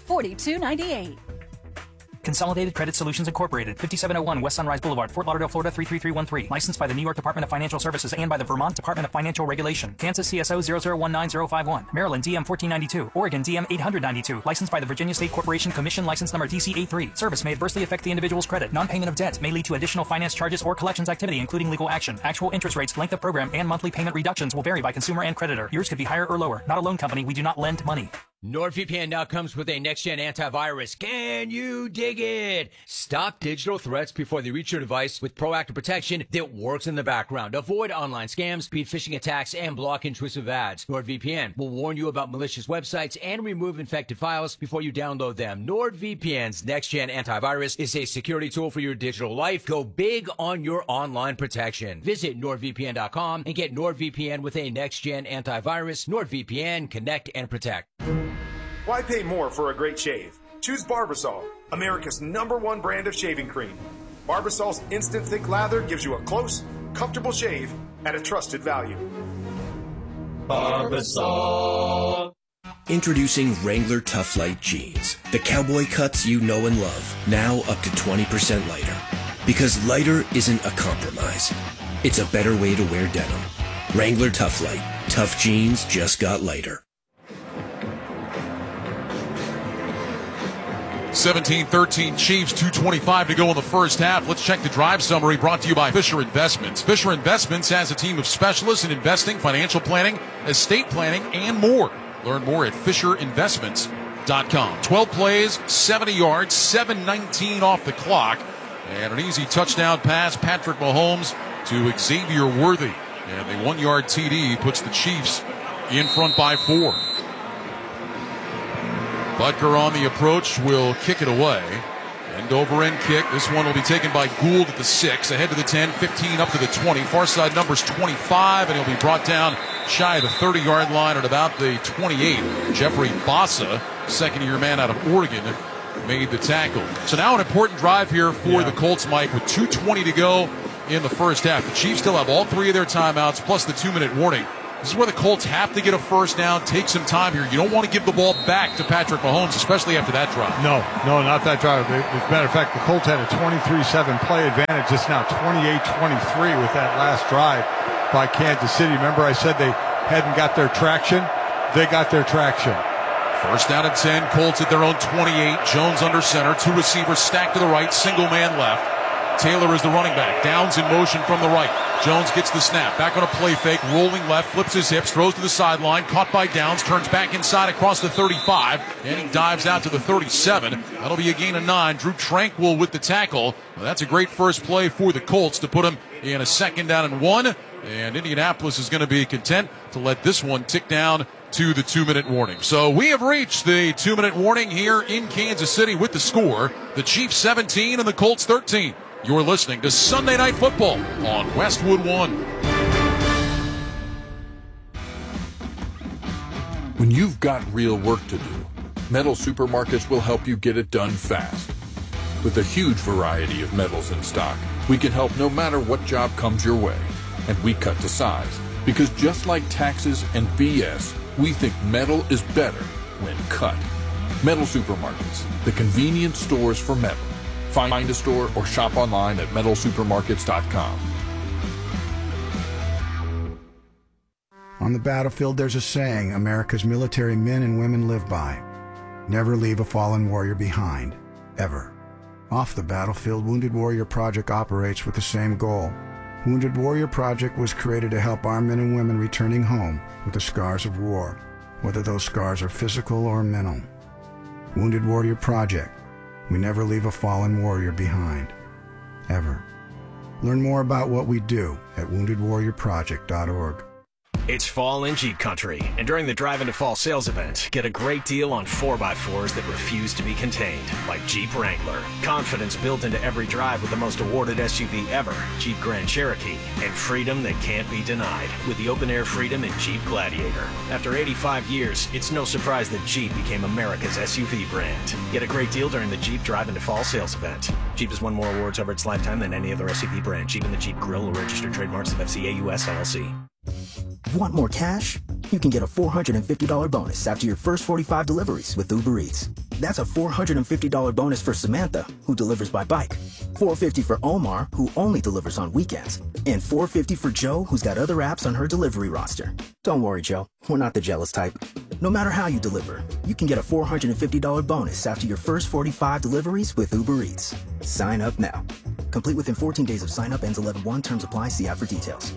Speaker 20: Consolidated Credit Solutions Incorporated, 5701 West Sunrise Boulevard, Fort Lauderdale, Florida 33313. Licensed by the New York Department of Financial Services and by the Vermont Department of Financial Regulation. Kansas CSO 0019051. Maryland DM 1492. Oregon DM 892. Licensed by the Virginia State Corporation Commission License Number DC83. Service may adversely affect the individual's credit. Non-payment of debt may lead to additional finance charges or collections activity, including legal action. Actual interest rates, length of program, and monthly payment reductions will vary by consumer and creditor. Yours could be higher or lower. Not a loan company. We do not lend money.
Speaker 21: NordVPN now comes with a next-gen antivirus. Can you dig it? Stop digital threats before they reach your device with proactive protection that works in the background. Avoid online scams, beat phishing attacks, and block intrusive ads. NordVPN will warn you about malicious websites and remove infected files before you download them. NordVPN's next-gen antivirus is a security tool for your digital life. Go big on your online protection. Visit NordVPN.com and get NordVPN with a next-gen antivirus. NordVPN, connect and protect.
Speaker 22: Why pay more for a great shave? Choose Barbasol, America's #1 brand of shaving cream. Barbasol's instant thick lather gives you a close, comfortable shave at a trusted value.
Speaker 23: Barbasol. Introducing Wrangler Tough Light Jeans. The cowboy cuts you know and love. Now up to 20% lighter. Because lighter isn't a compromise. It's a better way to wear denim. Wrangler Tough Light. Tough jeans just got lighter.
Speaker 7: 17-13 Chiefs, 2:25 to go in the first half. Let's check the drive summary brought to you by Fisher Investments. Fisher Investments has a team of specialists in investing, financial planning, estate planning, and more. Learn more at FisherInvestments.com. 12 plays, 70 yards, 7:19 off the clock, and an easy touchdown pass, Patrick Mahomes to Xavier Worthy. And the 1-yard TD puts the Chiefs in front by 4. Butker on the approach will kick it away. End over end kick. This one will be taken by Gould at the 6, ahead to the 10, 15, up to the 20. Far side number's 25, and he'll be brought down shy of the 30-yard line at about the 28. Jeffrey Bassa, second-year man out of Oregon, made the tackle. So now an important drive here for the Colts, Mike, with 2:20 to go in the first half. The Chiefs still have all 3 of their timeouts, plus the 2-minute warning. This is where the Colts have to get a first down, take some time here. You don't want to give the ball back to Patrick Mahomes, especially after that drive.
Speaker 6: No, not that drive. As a matter of fact, the Colts had a 23-7 play advantage. It's now 28-23 with that last drive by Kansas City. Remember I said they hadn't got their traction? They got their traction.
Speaker 7: First down and 10, Colts at their own 28. Jones under center, 2 receivers stacked to the right, single man left. Taylor is the running back. Downs in motion from the right. Jones gets the snap. Back on a play fake. Rolling left. Flips his hips. Throws to the sideline. Caught by Downs. Turns back inside across the 35. And he dives out to the 37. That'll be a gain of 9. Drew Tranquill with the tackle. Well, that's a great first play for the Colts to put him in a 2nd down and 1. And Indianapolis is going to be content to let this one tick down to the 2-minute warning. So we have reached the 2-minute warning here in Kansas City with the score. The Chiefs 17 and the Colts 13. You're listening to Sunday Night Football on Westwood One.
Speaker 1: When you've got real work to do, Metal Supermarkets will help you get it done fast. With a huge variety of metals in stock, we can help no matter what job comes your way. And we cut to size, because just like taxes and BS, we think metal is better when cut. Metal Supermarkets, the convenient stores for metal. Find a store or shop online at metalsupermarkets.com.
Speaker 17: On the battlefield, there's a saying America's military men and women live by. Never leave a fallen warrior behind, ever. Off the battlefield, Wounded Warrior Project operates with the same goal. Wounded Warrior Project was created to help our men and women returning home with the scars of war, whether those scars are physical or mental. Wounded Warrior Project. We never leave a fallen warrior behind, ever. Learn more about what we do at woundedwarriorproject.org.
Speaker 2: It's fall in Jeep Country, and during the Drive into Fall sales event, get a great deal on 4x4s that refuse to be contained, like Jeep Wrangler. Confidence built into every drive with the most awarded SUV ever, Jeep Grand Cherokee, and freedom that can't be denied with the open-air freedom in Jeep Gladiator. After 85 years, it's no surprise that Jeep became America's SUV brand. Get a great deal during the Jeep Drive into Fall sales event. Jeep has won more awards over its lifetime than any other SUV brand. Jeep and the Jeep Grill are registered trademarks of FCA US LLC.
Speaker 3: Want more cash? You can get a $450 bonus after your first 45 deliveries with Uber Eats. That's a $450 bonus for Samantha, who delivers by bike, $450 for Omar, who only delivers on weekends, and $450 for Joe, who's got other apps on her delivery roster. Don't worry, Joe. We're not the jealous type. No matter how you deliver, you can get a $450 bonus after your first 45 deliveries with Uber Eats. Sign up now. Complete within 14 days of sign up. Ends 11/1. Terms apply. See app for details.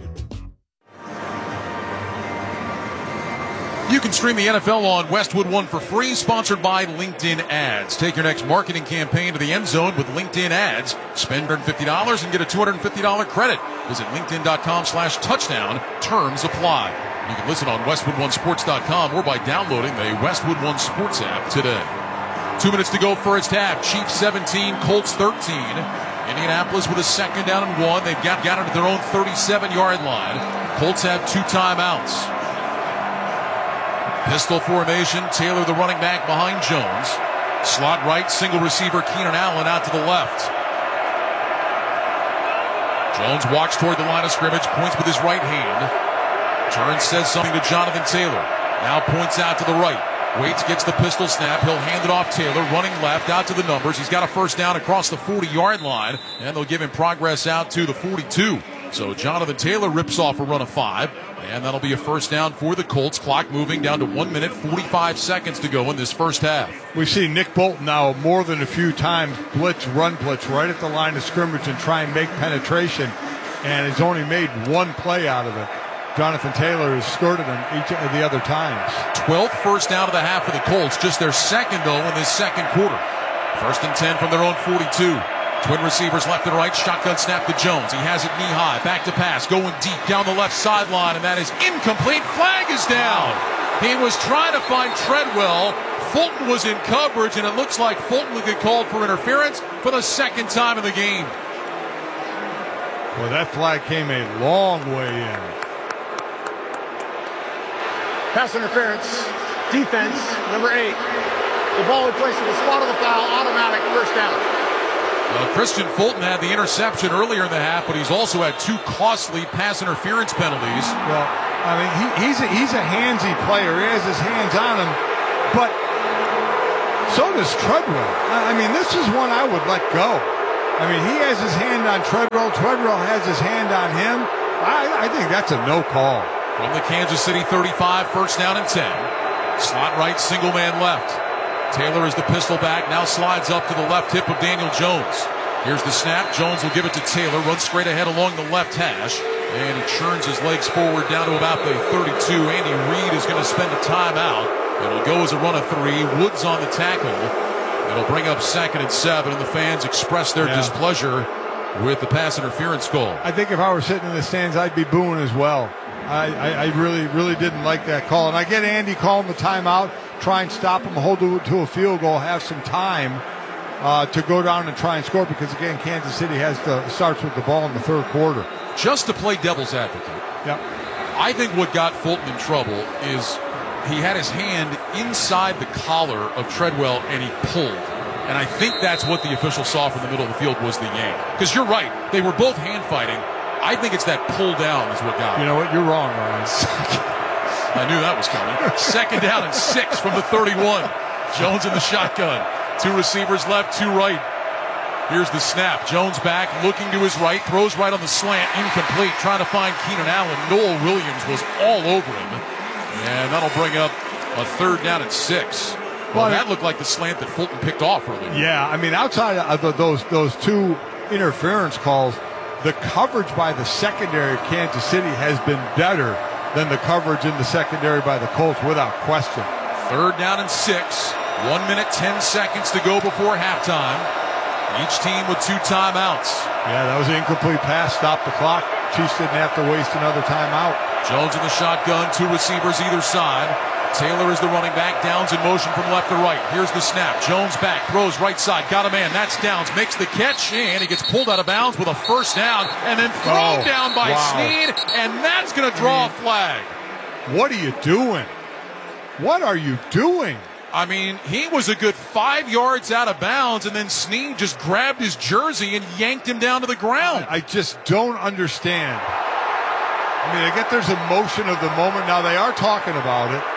Speaker 7: You can stream the NFL on Westwood One for free, sponsored by LinkedIn Ads. Take your next marketing campaign to the end zone with LinkedIn Ads. Spend $150 and get a $250 credit. Visit linkedin.com/touchdown. Terms apply. You can listen on westwood1sports.com or by downloading the Westwood One Sports app today. 2 minutes to go first half. Chiefs 17, Colts 13. Indianapolis with a 2nd down and 1. They've got it at their own 37-yard line. Colts have 2 timeouts. Pistol formation, Taylor the running back behind Jones. Slot right, single receiver Keenan Allen out to the left. Jones walks toward the line of scrimmage, points with his right hand. Turns, says something to Jonathan Taylor. Now points out to the right. Waits, gets the pistol snap. He'll hand it off Taylor, running left out to the numbers. He's got a first down across the 40-yard line, and they'll give him progress out to the 42. So Jonathan Taylor rips off a run of 5, and that'll be a first down for the Colts. Clock moving down to 1 minute, 45 seconds to go in this first half.
Speaker 6: We've seen Nick Bolton now more than a few times run blitz right at the line of scrimmage and try and make penetration, and he's only made 1 play out of it. Jonathan Taylor has skirted him each of the other times.
Speaker 7: 12th first down of the half for the Colts, just their second, though, in this second quarter. 1st and 10 from their own 42. Twin receivers left and right, shotgun snap to Jones. He has it knee high, back to pass, going deep down the left sideline, and that is incomplete. Flag is down. He was trying to find Treadwell, Fulton was in coverage, and it looks like Fulton will get called for interference for the second time in the game.
Speaker 6: Well, that flag came a long way in.
Speaker 9: Pass interference, defense, number 8. The ball in place of the spot of the foul, automatic first down.
Speaker 7: Christian Fulton had the interception earlier in the half, but he's also had 2 costly pass interference penalties.
Speaker 6: Well, I mean, he's a handsy player. He has his hands on him, but so does Treadwell. I mean, this is one I would let go. I mean, he has his hand on Treadwell. Treadwell has his hand on him. I think that's a no call.
Speaker 7: From the Kansas City 35, first down and 10. Slot right, single man left. Taylor is the pistol back, now slides up to the left hip of Daniel Jones. Here's the snap. Jones will give it to Taylor, runs straight ahead along the left hash, and he churns his legs forward down to about the 32. Andy Reid is going to spend a timeout. It'll go as a run of 3. Woods on the tackle. It'll bring up 2nd and 7, and the fans express their displeasure with the pass interference call.
Speaker 6: I think if I were sitting in the stands, I'd be booing as well. I really didn't like that call. And I get Andy calling the timeout, try and stop him, hold it to a field goal, have some time to go down and try and score, because, again, Kansas City starts with the ball in the third quarter.
Speaker 7: Just to play devil's advocate, I think what got Fulton in trouble is he had his hand inside the collar of Treadwell and he pulled. And I think that's what the official saw from the middle of the field was the yank. Because you're right, they were both hand fighting. I think it's that pull down is what got him.
Speaker 6: You know what? You're wrong, Ryan.
Speaker 7: I knew that was coming. 2nd down and 6 from the 31. Jones in the shotgun. 2 receivers left, 2 right. Here's the snap. Jones back, looking to his right, throws right on the slant, incomplete, trying to find Keenan Allen. Noel Williams was all over him. And that'll bring up a 3rd down and 6. Well, that looked like the slant that Fulton picked off earlier.
Speaker 6: Yeah, I mean, outside of those 2 interference calls, the coverage by the secondary of Kansas City has been better than the coverage in the secondary by the Colts, without question.
Speaker 7: 3rd down and 6. 1 minute, 10 seconds to go before halftime. Each team with 2 timeouts.
Speaker 6: Yeah, that was an incomplete pass. Stop the clock. Chiefs didn't have to waste another timeout.
Speaker 7: Jones in the shotgun, 2 receivers either side. Taylor is the running back. Downs in motion from left to right. Here's the snap. Jones back, throws right side. Got a man. That's Downs. Makes the catch, and he gets pulled out of bounds with a first down, and then thrown down by Snead, and that's going to draw a flag.
Speaker 6: What are you doing? What are you doing?
Speaker 7: I mean, he was a good 5 yards out of bounds, and then Snead just grabbed his jersey and yanked him down to the ground.
Speaker 6: I just don't understand. I mean, I get there's emotion of the moment. Now, they are talking about it.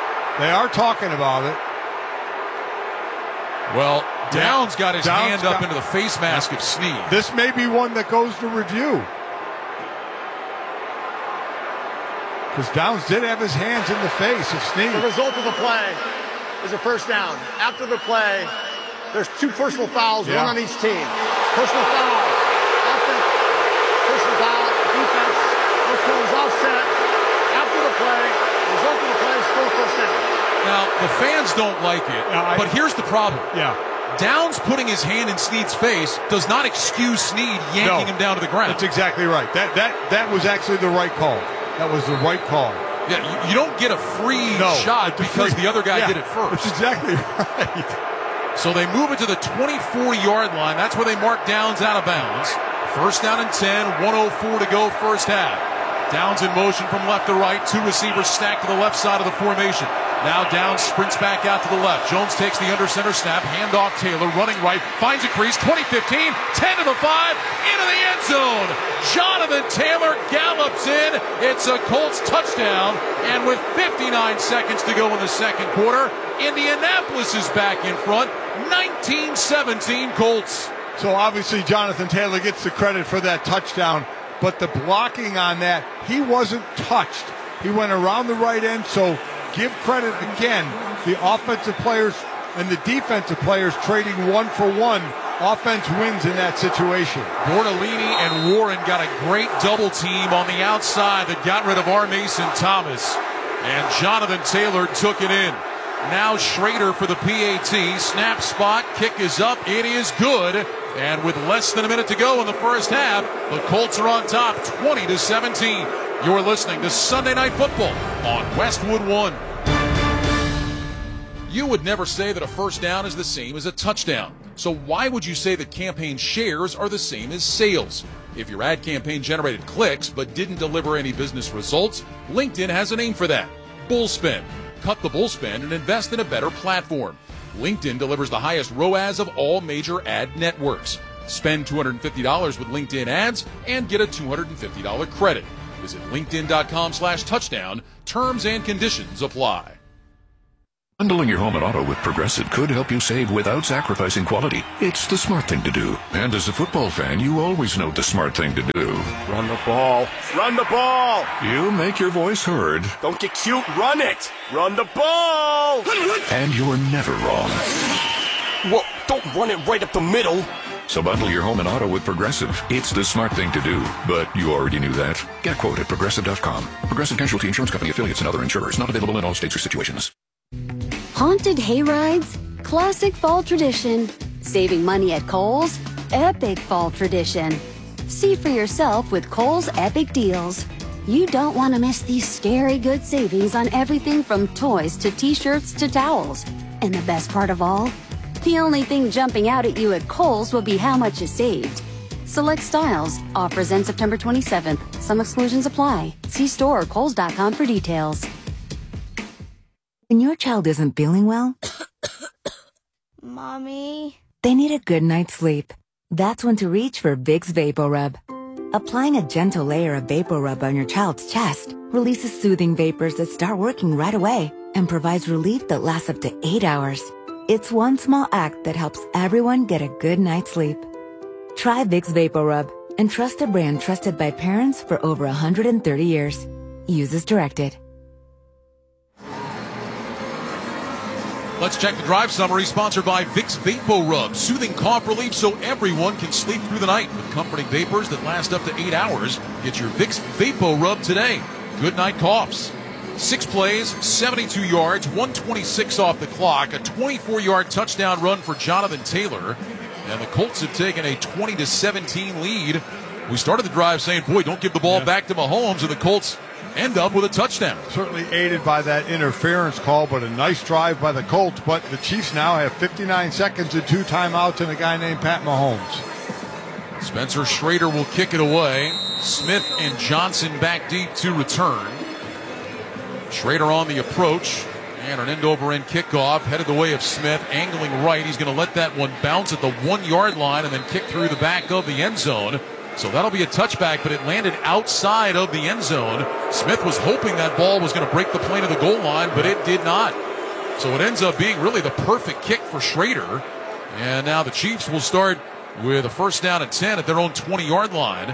Speaker 7: Well, Downs got his hand up into the face mask of Snead.
Speaker 6: This may be one that goes to review. Because Downs did have his hands in the face of Snead.
Speaker 9: The result of the play is a first down. After the play, there's 2 personal fouls, 1 on each team. Personal foul, offense, personal foul, defense, those penalties offset. After the play, the result of the play is still first down.
Speaker 7: Now, the fans don't like it, but here's the problem. Downs putting his hand in Snead's face does not excuse Snead yanking him down to the ground.
Speaker 6: That's exactly right. That was actually the right call. That was the right call.
Speaker 7: Yeah, you don't get a free shot because the other guy did it first.
Speaker 6: That's exactly right.
Speaker 7: So they move it to the 24-yard line. That's where they mark Downs out of bounds. First down and 10, 1:04 to go first half. Downs in motion from left to right. 2 receivers stacked to the left side of the formation. Now Downs sprints back out to the left. Jones takes the under center snap. Handoff Taylor, running right. Finds a crease. 20-15. 10 to the 5. Into the end zone. Jonathan Taylor gallops in. It's a Colts touchdown. And with 59 seconds to go in the second quarter, Indianapolis is back in front. 19-17 Colts.
Speaker 6: So obviously Jonathan Taylor gets the credit for that touchdown. But the blocking on that, he wasn't touched. He went around the right end, so give credit again. The offensive players and the defensive players trading 1 for 1. Offense wins in that situation.
Speaker 7: Bortolini and Warren got a great double team on the outside that got rid of R. Mason Thomas. And Jonathan Taylor took it in. Now Schrader for the PAT. Snap spot. Kick is up. It is good. And with less than a minute to go in the first half, the Colts are on top 20-17. You're listening to Sunday Night Football on Westwood One. You would never say that a first down is the same as a touchdown. So why would you say that campaign shares are the same as sales? If your ad campaign generated clicks but didn't deliver any business results, LinkedIn has a name for that. Bull spend. Cut the bull spend and invest in a better platform. LinkedIn delivers the highest ROAS of all major ad networks. Spend $250 with LinkedIn ads and get a $250 credit. Visit linkedin.com/touchdown. Terms and conditions apply.
Speaker 4: Bundling your home and auto with Progressive could help you save without sacrificing quality. It's the smart thing to do. And as a football fan, you always know the smart thing to do.
Speaker 8: Run the ball. Run the ball.
Speaker 4: You make your voice heard.
Speaker 8: Don't get cute. Run it. Run the ball.
Speaker 4: And you're never wrong.
Speaker 8: Well, don't run it right up the middle.
Speaker 4: So bundle your home and auto with Progressive. It's the smart thing to do. But you already knew that. Get a quote at Progressive.com. Progressive Casualty Insurance Company affiliates and other insurers. Not available in all states or situations.
Speaker 10: Haunted hayrides? Classic fall tradition. Saving money at Kohl's? Epic fall tradition. See for yourself with Kohl's Epic Deals. You don't want to miss these scary good savings on everything from toys to t-shirts to towels. And the best part of all? The only thing jumping out at you at Kohl's will be how much is saved. Select styles. Offers end September 27th. Some exclusions apply. See store or Kohls.com for details.
Speaker 24: When your child isn't feeling well,
Speaker 25: Mommy,
Speaker 24: they need a good night's sleep. That's when to reach for Vicks VapoRub. Applying a gentle layer of VapoRub on your child's chest releases soothing vapors that start working right away and provides relief that lasts up to 8 hours. It's one small act that helps everyone get a good night's sleep. Try Vicks VapoRub and trust a brand trusted by parents for over 130 years. Use as directed.
Speaker 7: Let's check the drive summary, sponsored by Vicks VapoRub. Soothing cough relief so everyone can sleep through the night with comforting vapors that last up to 8 hours. Get your Vicks VapoRub today. Good night coughs. 6 plays, 72 yards, 126 off the clock, a 24-yard touchdown run for Jonathan Taylor. And the Colts have taken a 20-17 lead. We started the drive saying, boy, don't give the ball back to Mahomes, and the Colts end up with a touchdown.
Speaker 6: Certainly aided by that interference call, but a nice drive by the Colts. But the Chiefs now have 59 seconds and 2 timeouts and a guy named Pat Mahomes.
Speaker 7: Spencer Schrader will kick it away. Smith and Johnson back deep to return. Schrader on the approach. And an end-over-end kickoff headed the way of Smith, angling right. He's going to let that one bounce at the 1-yard line and then kick through the back of the end zone. So that'll be a touchback, but it landed outside of the end zone. Smith was hoping that ball was going to break the plane of the goal line, but it did not. So it ends up being really the perfect kick for Schrader. And now the Chiefs will start with a first down at 10 at their own 20-yard line.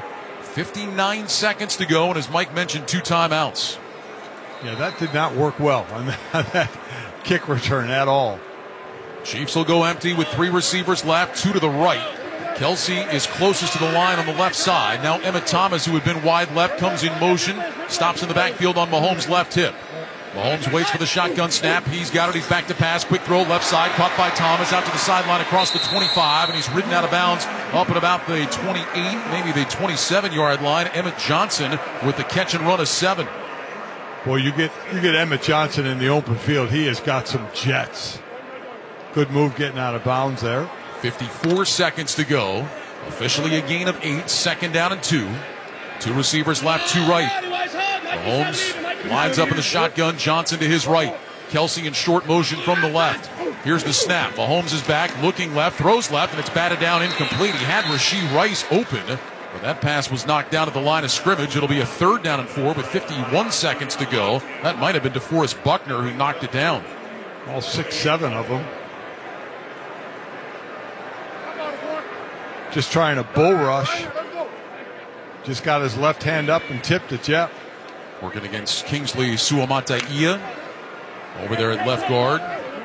Speaker 7: 59 seconds to go, and as Mike mentioned, 2 timeouts.
Speaker 6: Yeah, that did not work well on that kick return at all.
Speaker 7: Chiefs will go empty with 3 receivers left, 2 to the right. Kelsey is closest to the line on the left side. Now Emmett Thomas, who had been wide left, comes in motion, stops in the backfield on Mahomes' left hip. Mahomes waits for the shotgun snap. He's got it. He's back to pass. Quick throw left side. Caught by Thomas out to the sideline across the 25. And he's ridden out of bounds up at about the 28, maybe the 27-yard line. Emmett Johnson with the catch and run of 7.
Speaker 6: Boy, you get Emmett Johnson in the open field. He has got some jets. Good move getting out of bounds there.
Speaker 7: 54 seconds to go. Officially a gain of 8. 2nd down and 2. 2 receivers left, 2 right. Mahomes lines up in the shotgun. Johnson to his right. Kelsey in short motion from the left. Here's the snap. Mahomes is back, looking left, throws left, and it's batted down incomplete. He had Rashee Rice open, but that pass was knocked down at the line of scrimmage. It'll be a 3rd down and 4 with 51 seconds to go. That might have been DeForest Buckner who knocked it down.
Speaker 6: All 6-7 of them. Just trying a bull rush. Just got his left hand up and tipped it, yeah.
Speaker 7: Working against Kingsley Suamataia over there at left guard.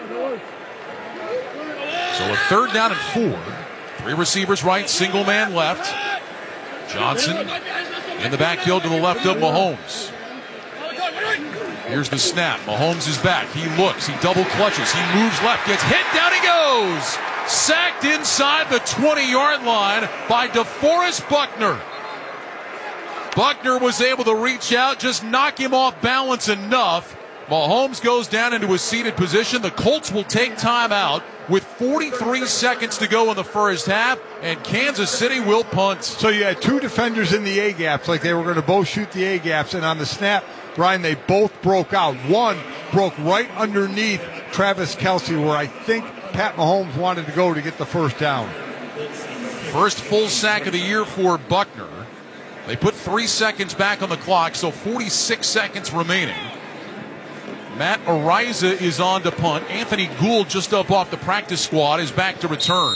Speaker 7: So a 3rd down and 4. 3 receivers right, single man left. Johnson in the backfield to the left of Mahomes. Here's the snap. Mahomes is back. He looks. He double clutches. He moves left. Gets hit. Down he goes. Sacked inside the 20-yard line by DeForest Buckner. Buckner was able to reach out, just knock him off balance enough Mahomes goes down into a seated position. The Colts will take timeout with 43 seconds to go in the first half, and Kansas City will punt.
Speaker 6: So you had two defenders in the A-gaps, like they were going to both shoot the A-gaps, and on the snap, Ryan, they both broke out. One broke right underneath Travis Kelce, where I think Pat Mahomes wanted to go to get the first down.
Speaker 7: First full sack of the year for Buckner. They put 3 seconds back on the clock, so 46 seconds remaining. Matt Ariza is on to punt. Anthony Gould, just up off the practice squad, is back to return.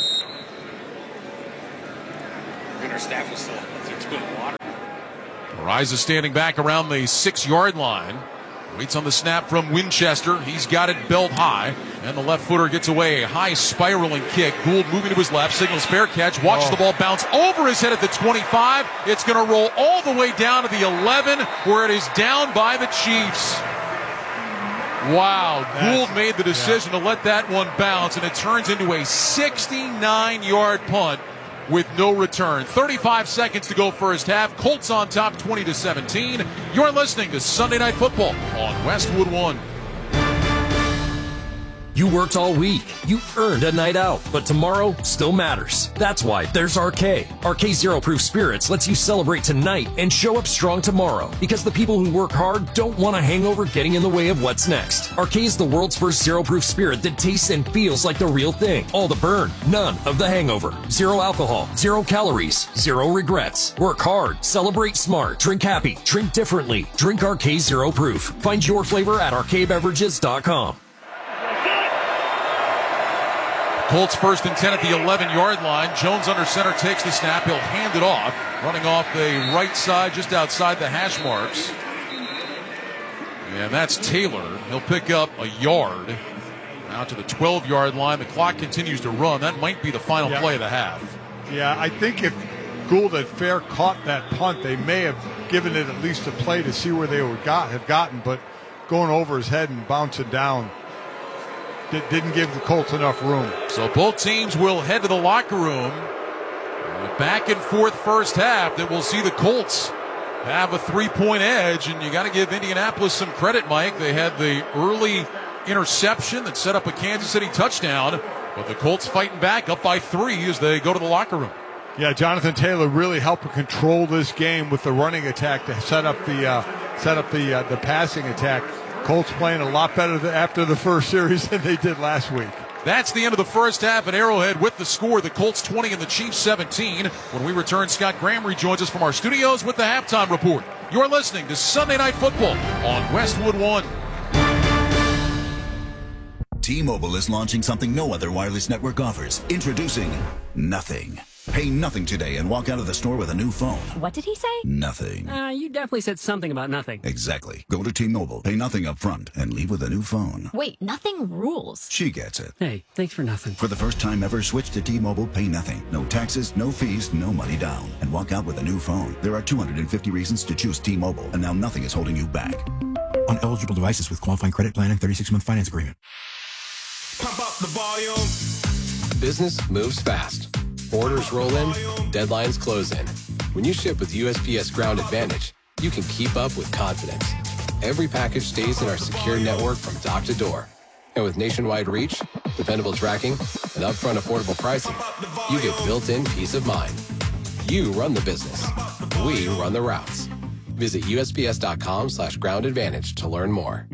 Speaker 11: Our staff was still water.
Speaker 7: Ariza standing back around the 6-yard line. Waits on the snap from Winchester. He's got it belt high, and the left footer gets away. A high spiraling kick. Gould moving to his left, signals fair catch. Watches the ball bounce over his head at the 25. It's going to roll all the way down to the 11, where it is down by the Chiefs. Wow, Gould made the decision to let that one bounce, and it turns into a 69-yard punt with no return. 35 seconds to go first half. Colts on top 20-17. You're listening to Sunday Night Football on Westwood One.
Speaker 12: You worked all week. You earned a night out, but tomorrow still matters. That's why there's RK. RK Zero Proof Spirits lets you celebrate tonight and show up strong tomorrow, because the people who work hard don't want a hangover getting in the way of what's next. RK is the world's first zero proof spirit that tastes and feels like the real thing. All the burn, none of the hangover. Zero alcohol, 0 calories, 0 regrets. Work hard, celebrate smart, drink happy, drink differently. Drink RK Zero Proof. Find your flavor at rkbeverages.com.
Speaker 7: Colts 1st and 10 at the 11-yard line. Jones under center takes the snap. He'll hand it off. Running off the right side just outside the hash marks. And that's Taylor. He'll pick up a yard. Out to the 12-yard line. The clock continues to run. That might be the final play of the half.
Speaker 6: Yeah, I think if Gould had fair caught that punt, they may have given it at least a play to see where they would have gotten. But going over his head and bouncing down, didn't give the Colts enough room.
Speaker 7: So both teams will head to the locker room. A back and forth first half that will see the Colts have a 3-point edge, and you got to give Indianapolis some credit, Mike. They had the early interception that set up a Kansas City touchdown, but the Colts fighting back up by 3 as they go to the locker room.
Speaker 6: Yeah, Jonathan Taylor really helped control this game with the running attack to set up the passing attack. Colts playing a lot better after the first series than they did last week.
Speaker 7: That's the end of the first half at Arrowhead with the score. The Colts 20 and the Chiefs 17. When we return, Scott Graham rejoins us from our studios with the halftime report. You're listening to Sunday Night Football on Westwood One.
Speaker 14: T-Mobile is launching something no other wireless network offers. Introducing Nothing. Pay nothing today and walk out of the store with a new phone.
Speaker 13: What did he say?
Speaker 14: Nothing.
Speaker 13: You definitely said something about nothing.
Speaker 14: Exactly. Go to T-Mobile, pay nothing up front, and leave with a new phone.
Speaker 13: Wait, nothing rules.
Speaker 14: She gets it.
Speaker 13: Hey, thanks for nothing.
Speaker 14: For the first time ever, switch to T-Mobile, pay nothing. No taxes, no fees, no money down. And walk out with a new phone. There are 250 reasons to choose T-Mobile, and now nothing is holding you back.
Speaker 16: On eligible devices with qualifying credit plan and 36-month finance agreement.
Speaker 15: Pump up the volume.
Speaker 25: Business moves fast. Orders roll in, deadlines close in. When you ship with USPS Ground Advantage, you can keep up with confidence. Every package stays in our secure network from dock to door. And with nationwide reach, dependable tracking, and upfront affordable pricing, you get built-in peace of mind. You run the business. We run the routes. Visit USPS.com/Ground Advantage to learn more.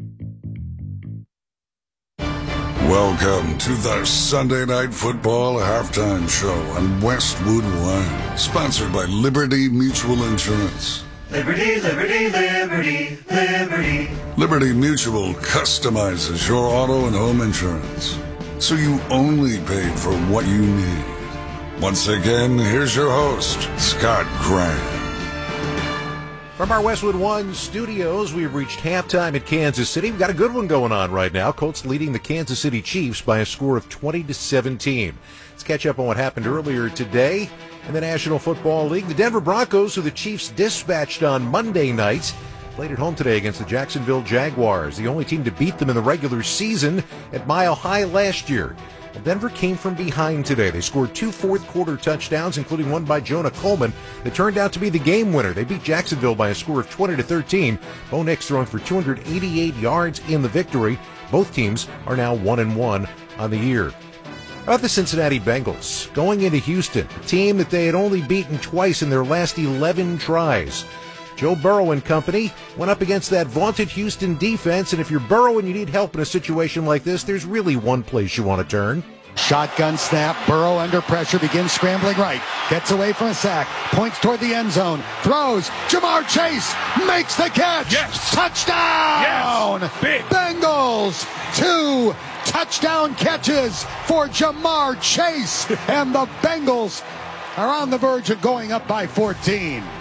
Speaker 26: Welcome to the Sunday Night Football Halftime Show on Westwood One, sponsored by Liberty Mutual Insurance.
Speaker 27: Liberty, liberty, liberty, liberty.
Speaker 26: Liberty Mutual customizes your auto and home insurance, so you only pay for what you need. Once again, here's your host, Scott Graham.
Speaker 28: From our Westwood One studios, we've reached halftime at Kansas City. We've got a good one going on right now. Colts leading the Kansas City Chiefs by a score of 20-17. Let's catch up on what happened earlier today in the National Football League. The Denver Broncos, who the Chiefs dispatched on Monday night, played at home today against the Jacksonville Jaguars, the only team to beat them in the regular season at Mile High last year. Well, Denver came from behind today. They scored 2 fourth-quarter touchdowns, including one by Jonah Coleman, that turned out to be the game winner. They beat Jacksonville by a score of 20-13. Bo Nix throwing for 288 yards in the victory. Both teams are now 1-1 on the year. How about the Cincinnati Bengals? Going into Houston, a team that they had only beaten twice in their last 11 tries. Joe Burrow and company went up against that vaunted Houston defense, and if you're Burrow and you need help in a situation like this, there's really one place you want to turn.
Speaker 1: Shotgun snap, Burrow under pressure, begins scrambling right, gets away from a sack, points toward the end zone, throws, Jamar Chase makes the catch!
Speaker 15: Yes!
Speaker 1: Touchdown!
Speaker 15: Yes! Big!
Speaker 1: Bengals, 2 touchdown catches for Jamar Chase, and the Bengals are on the verge of going up by 14.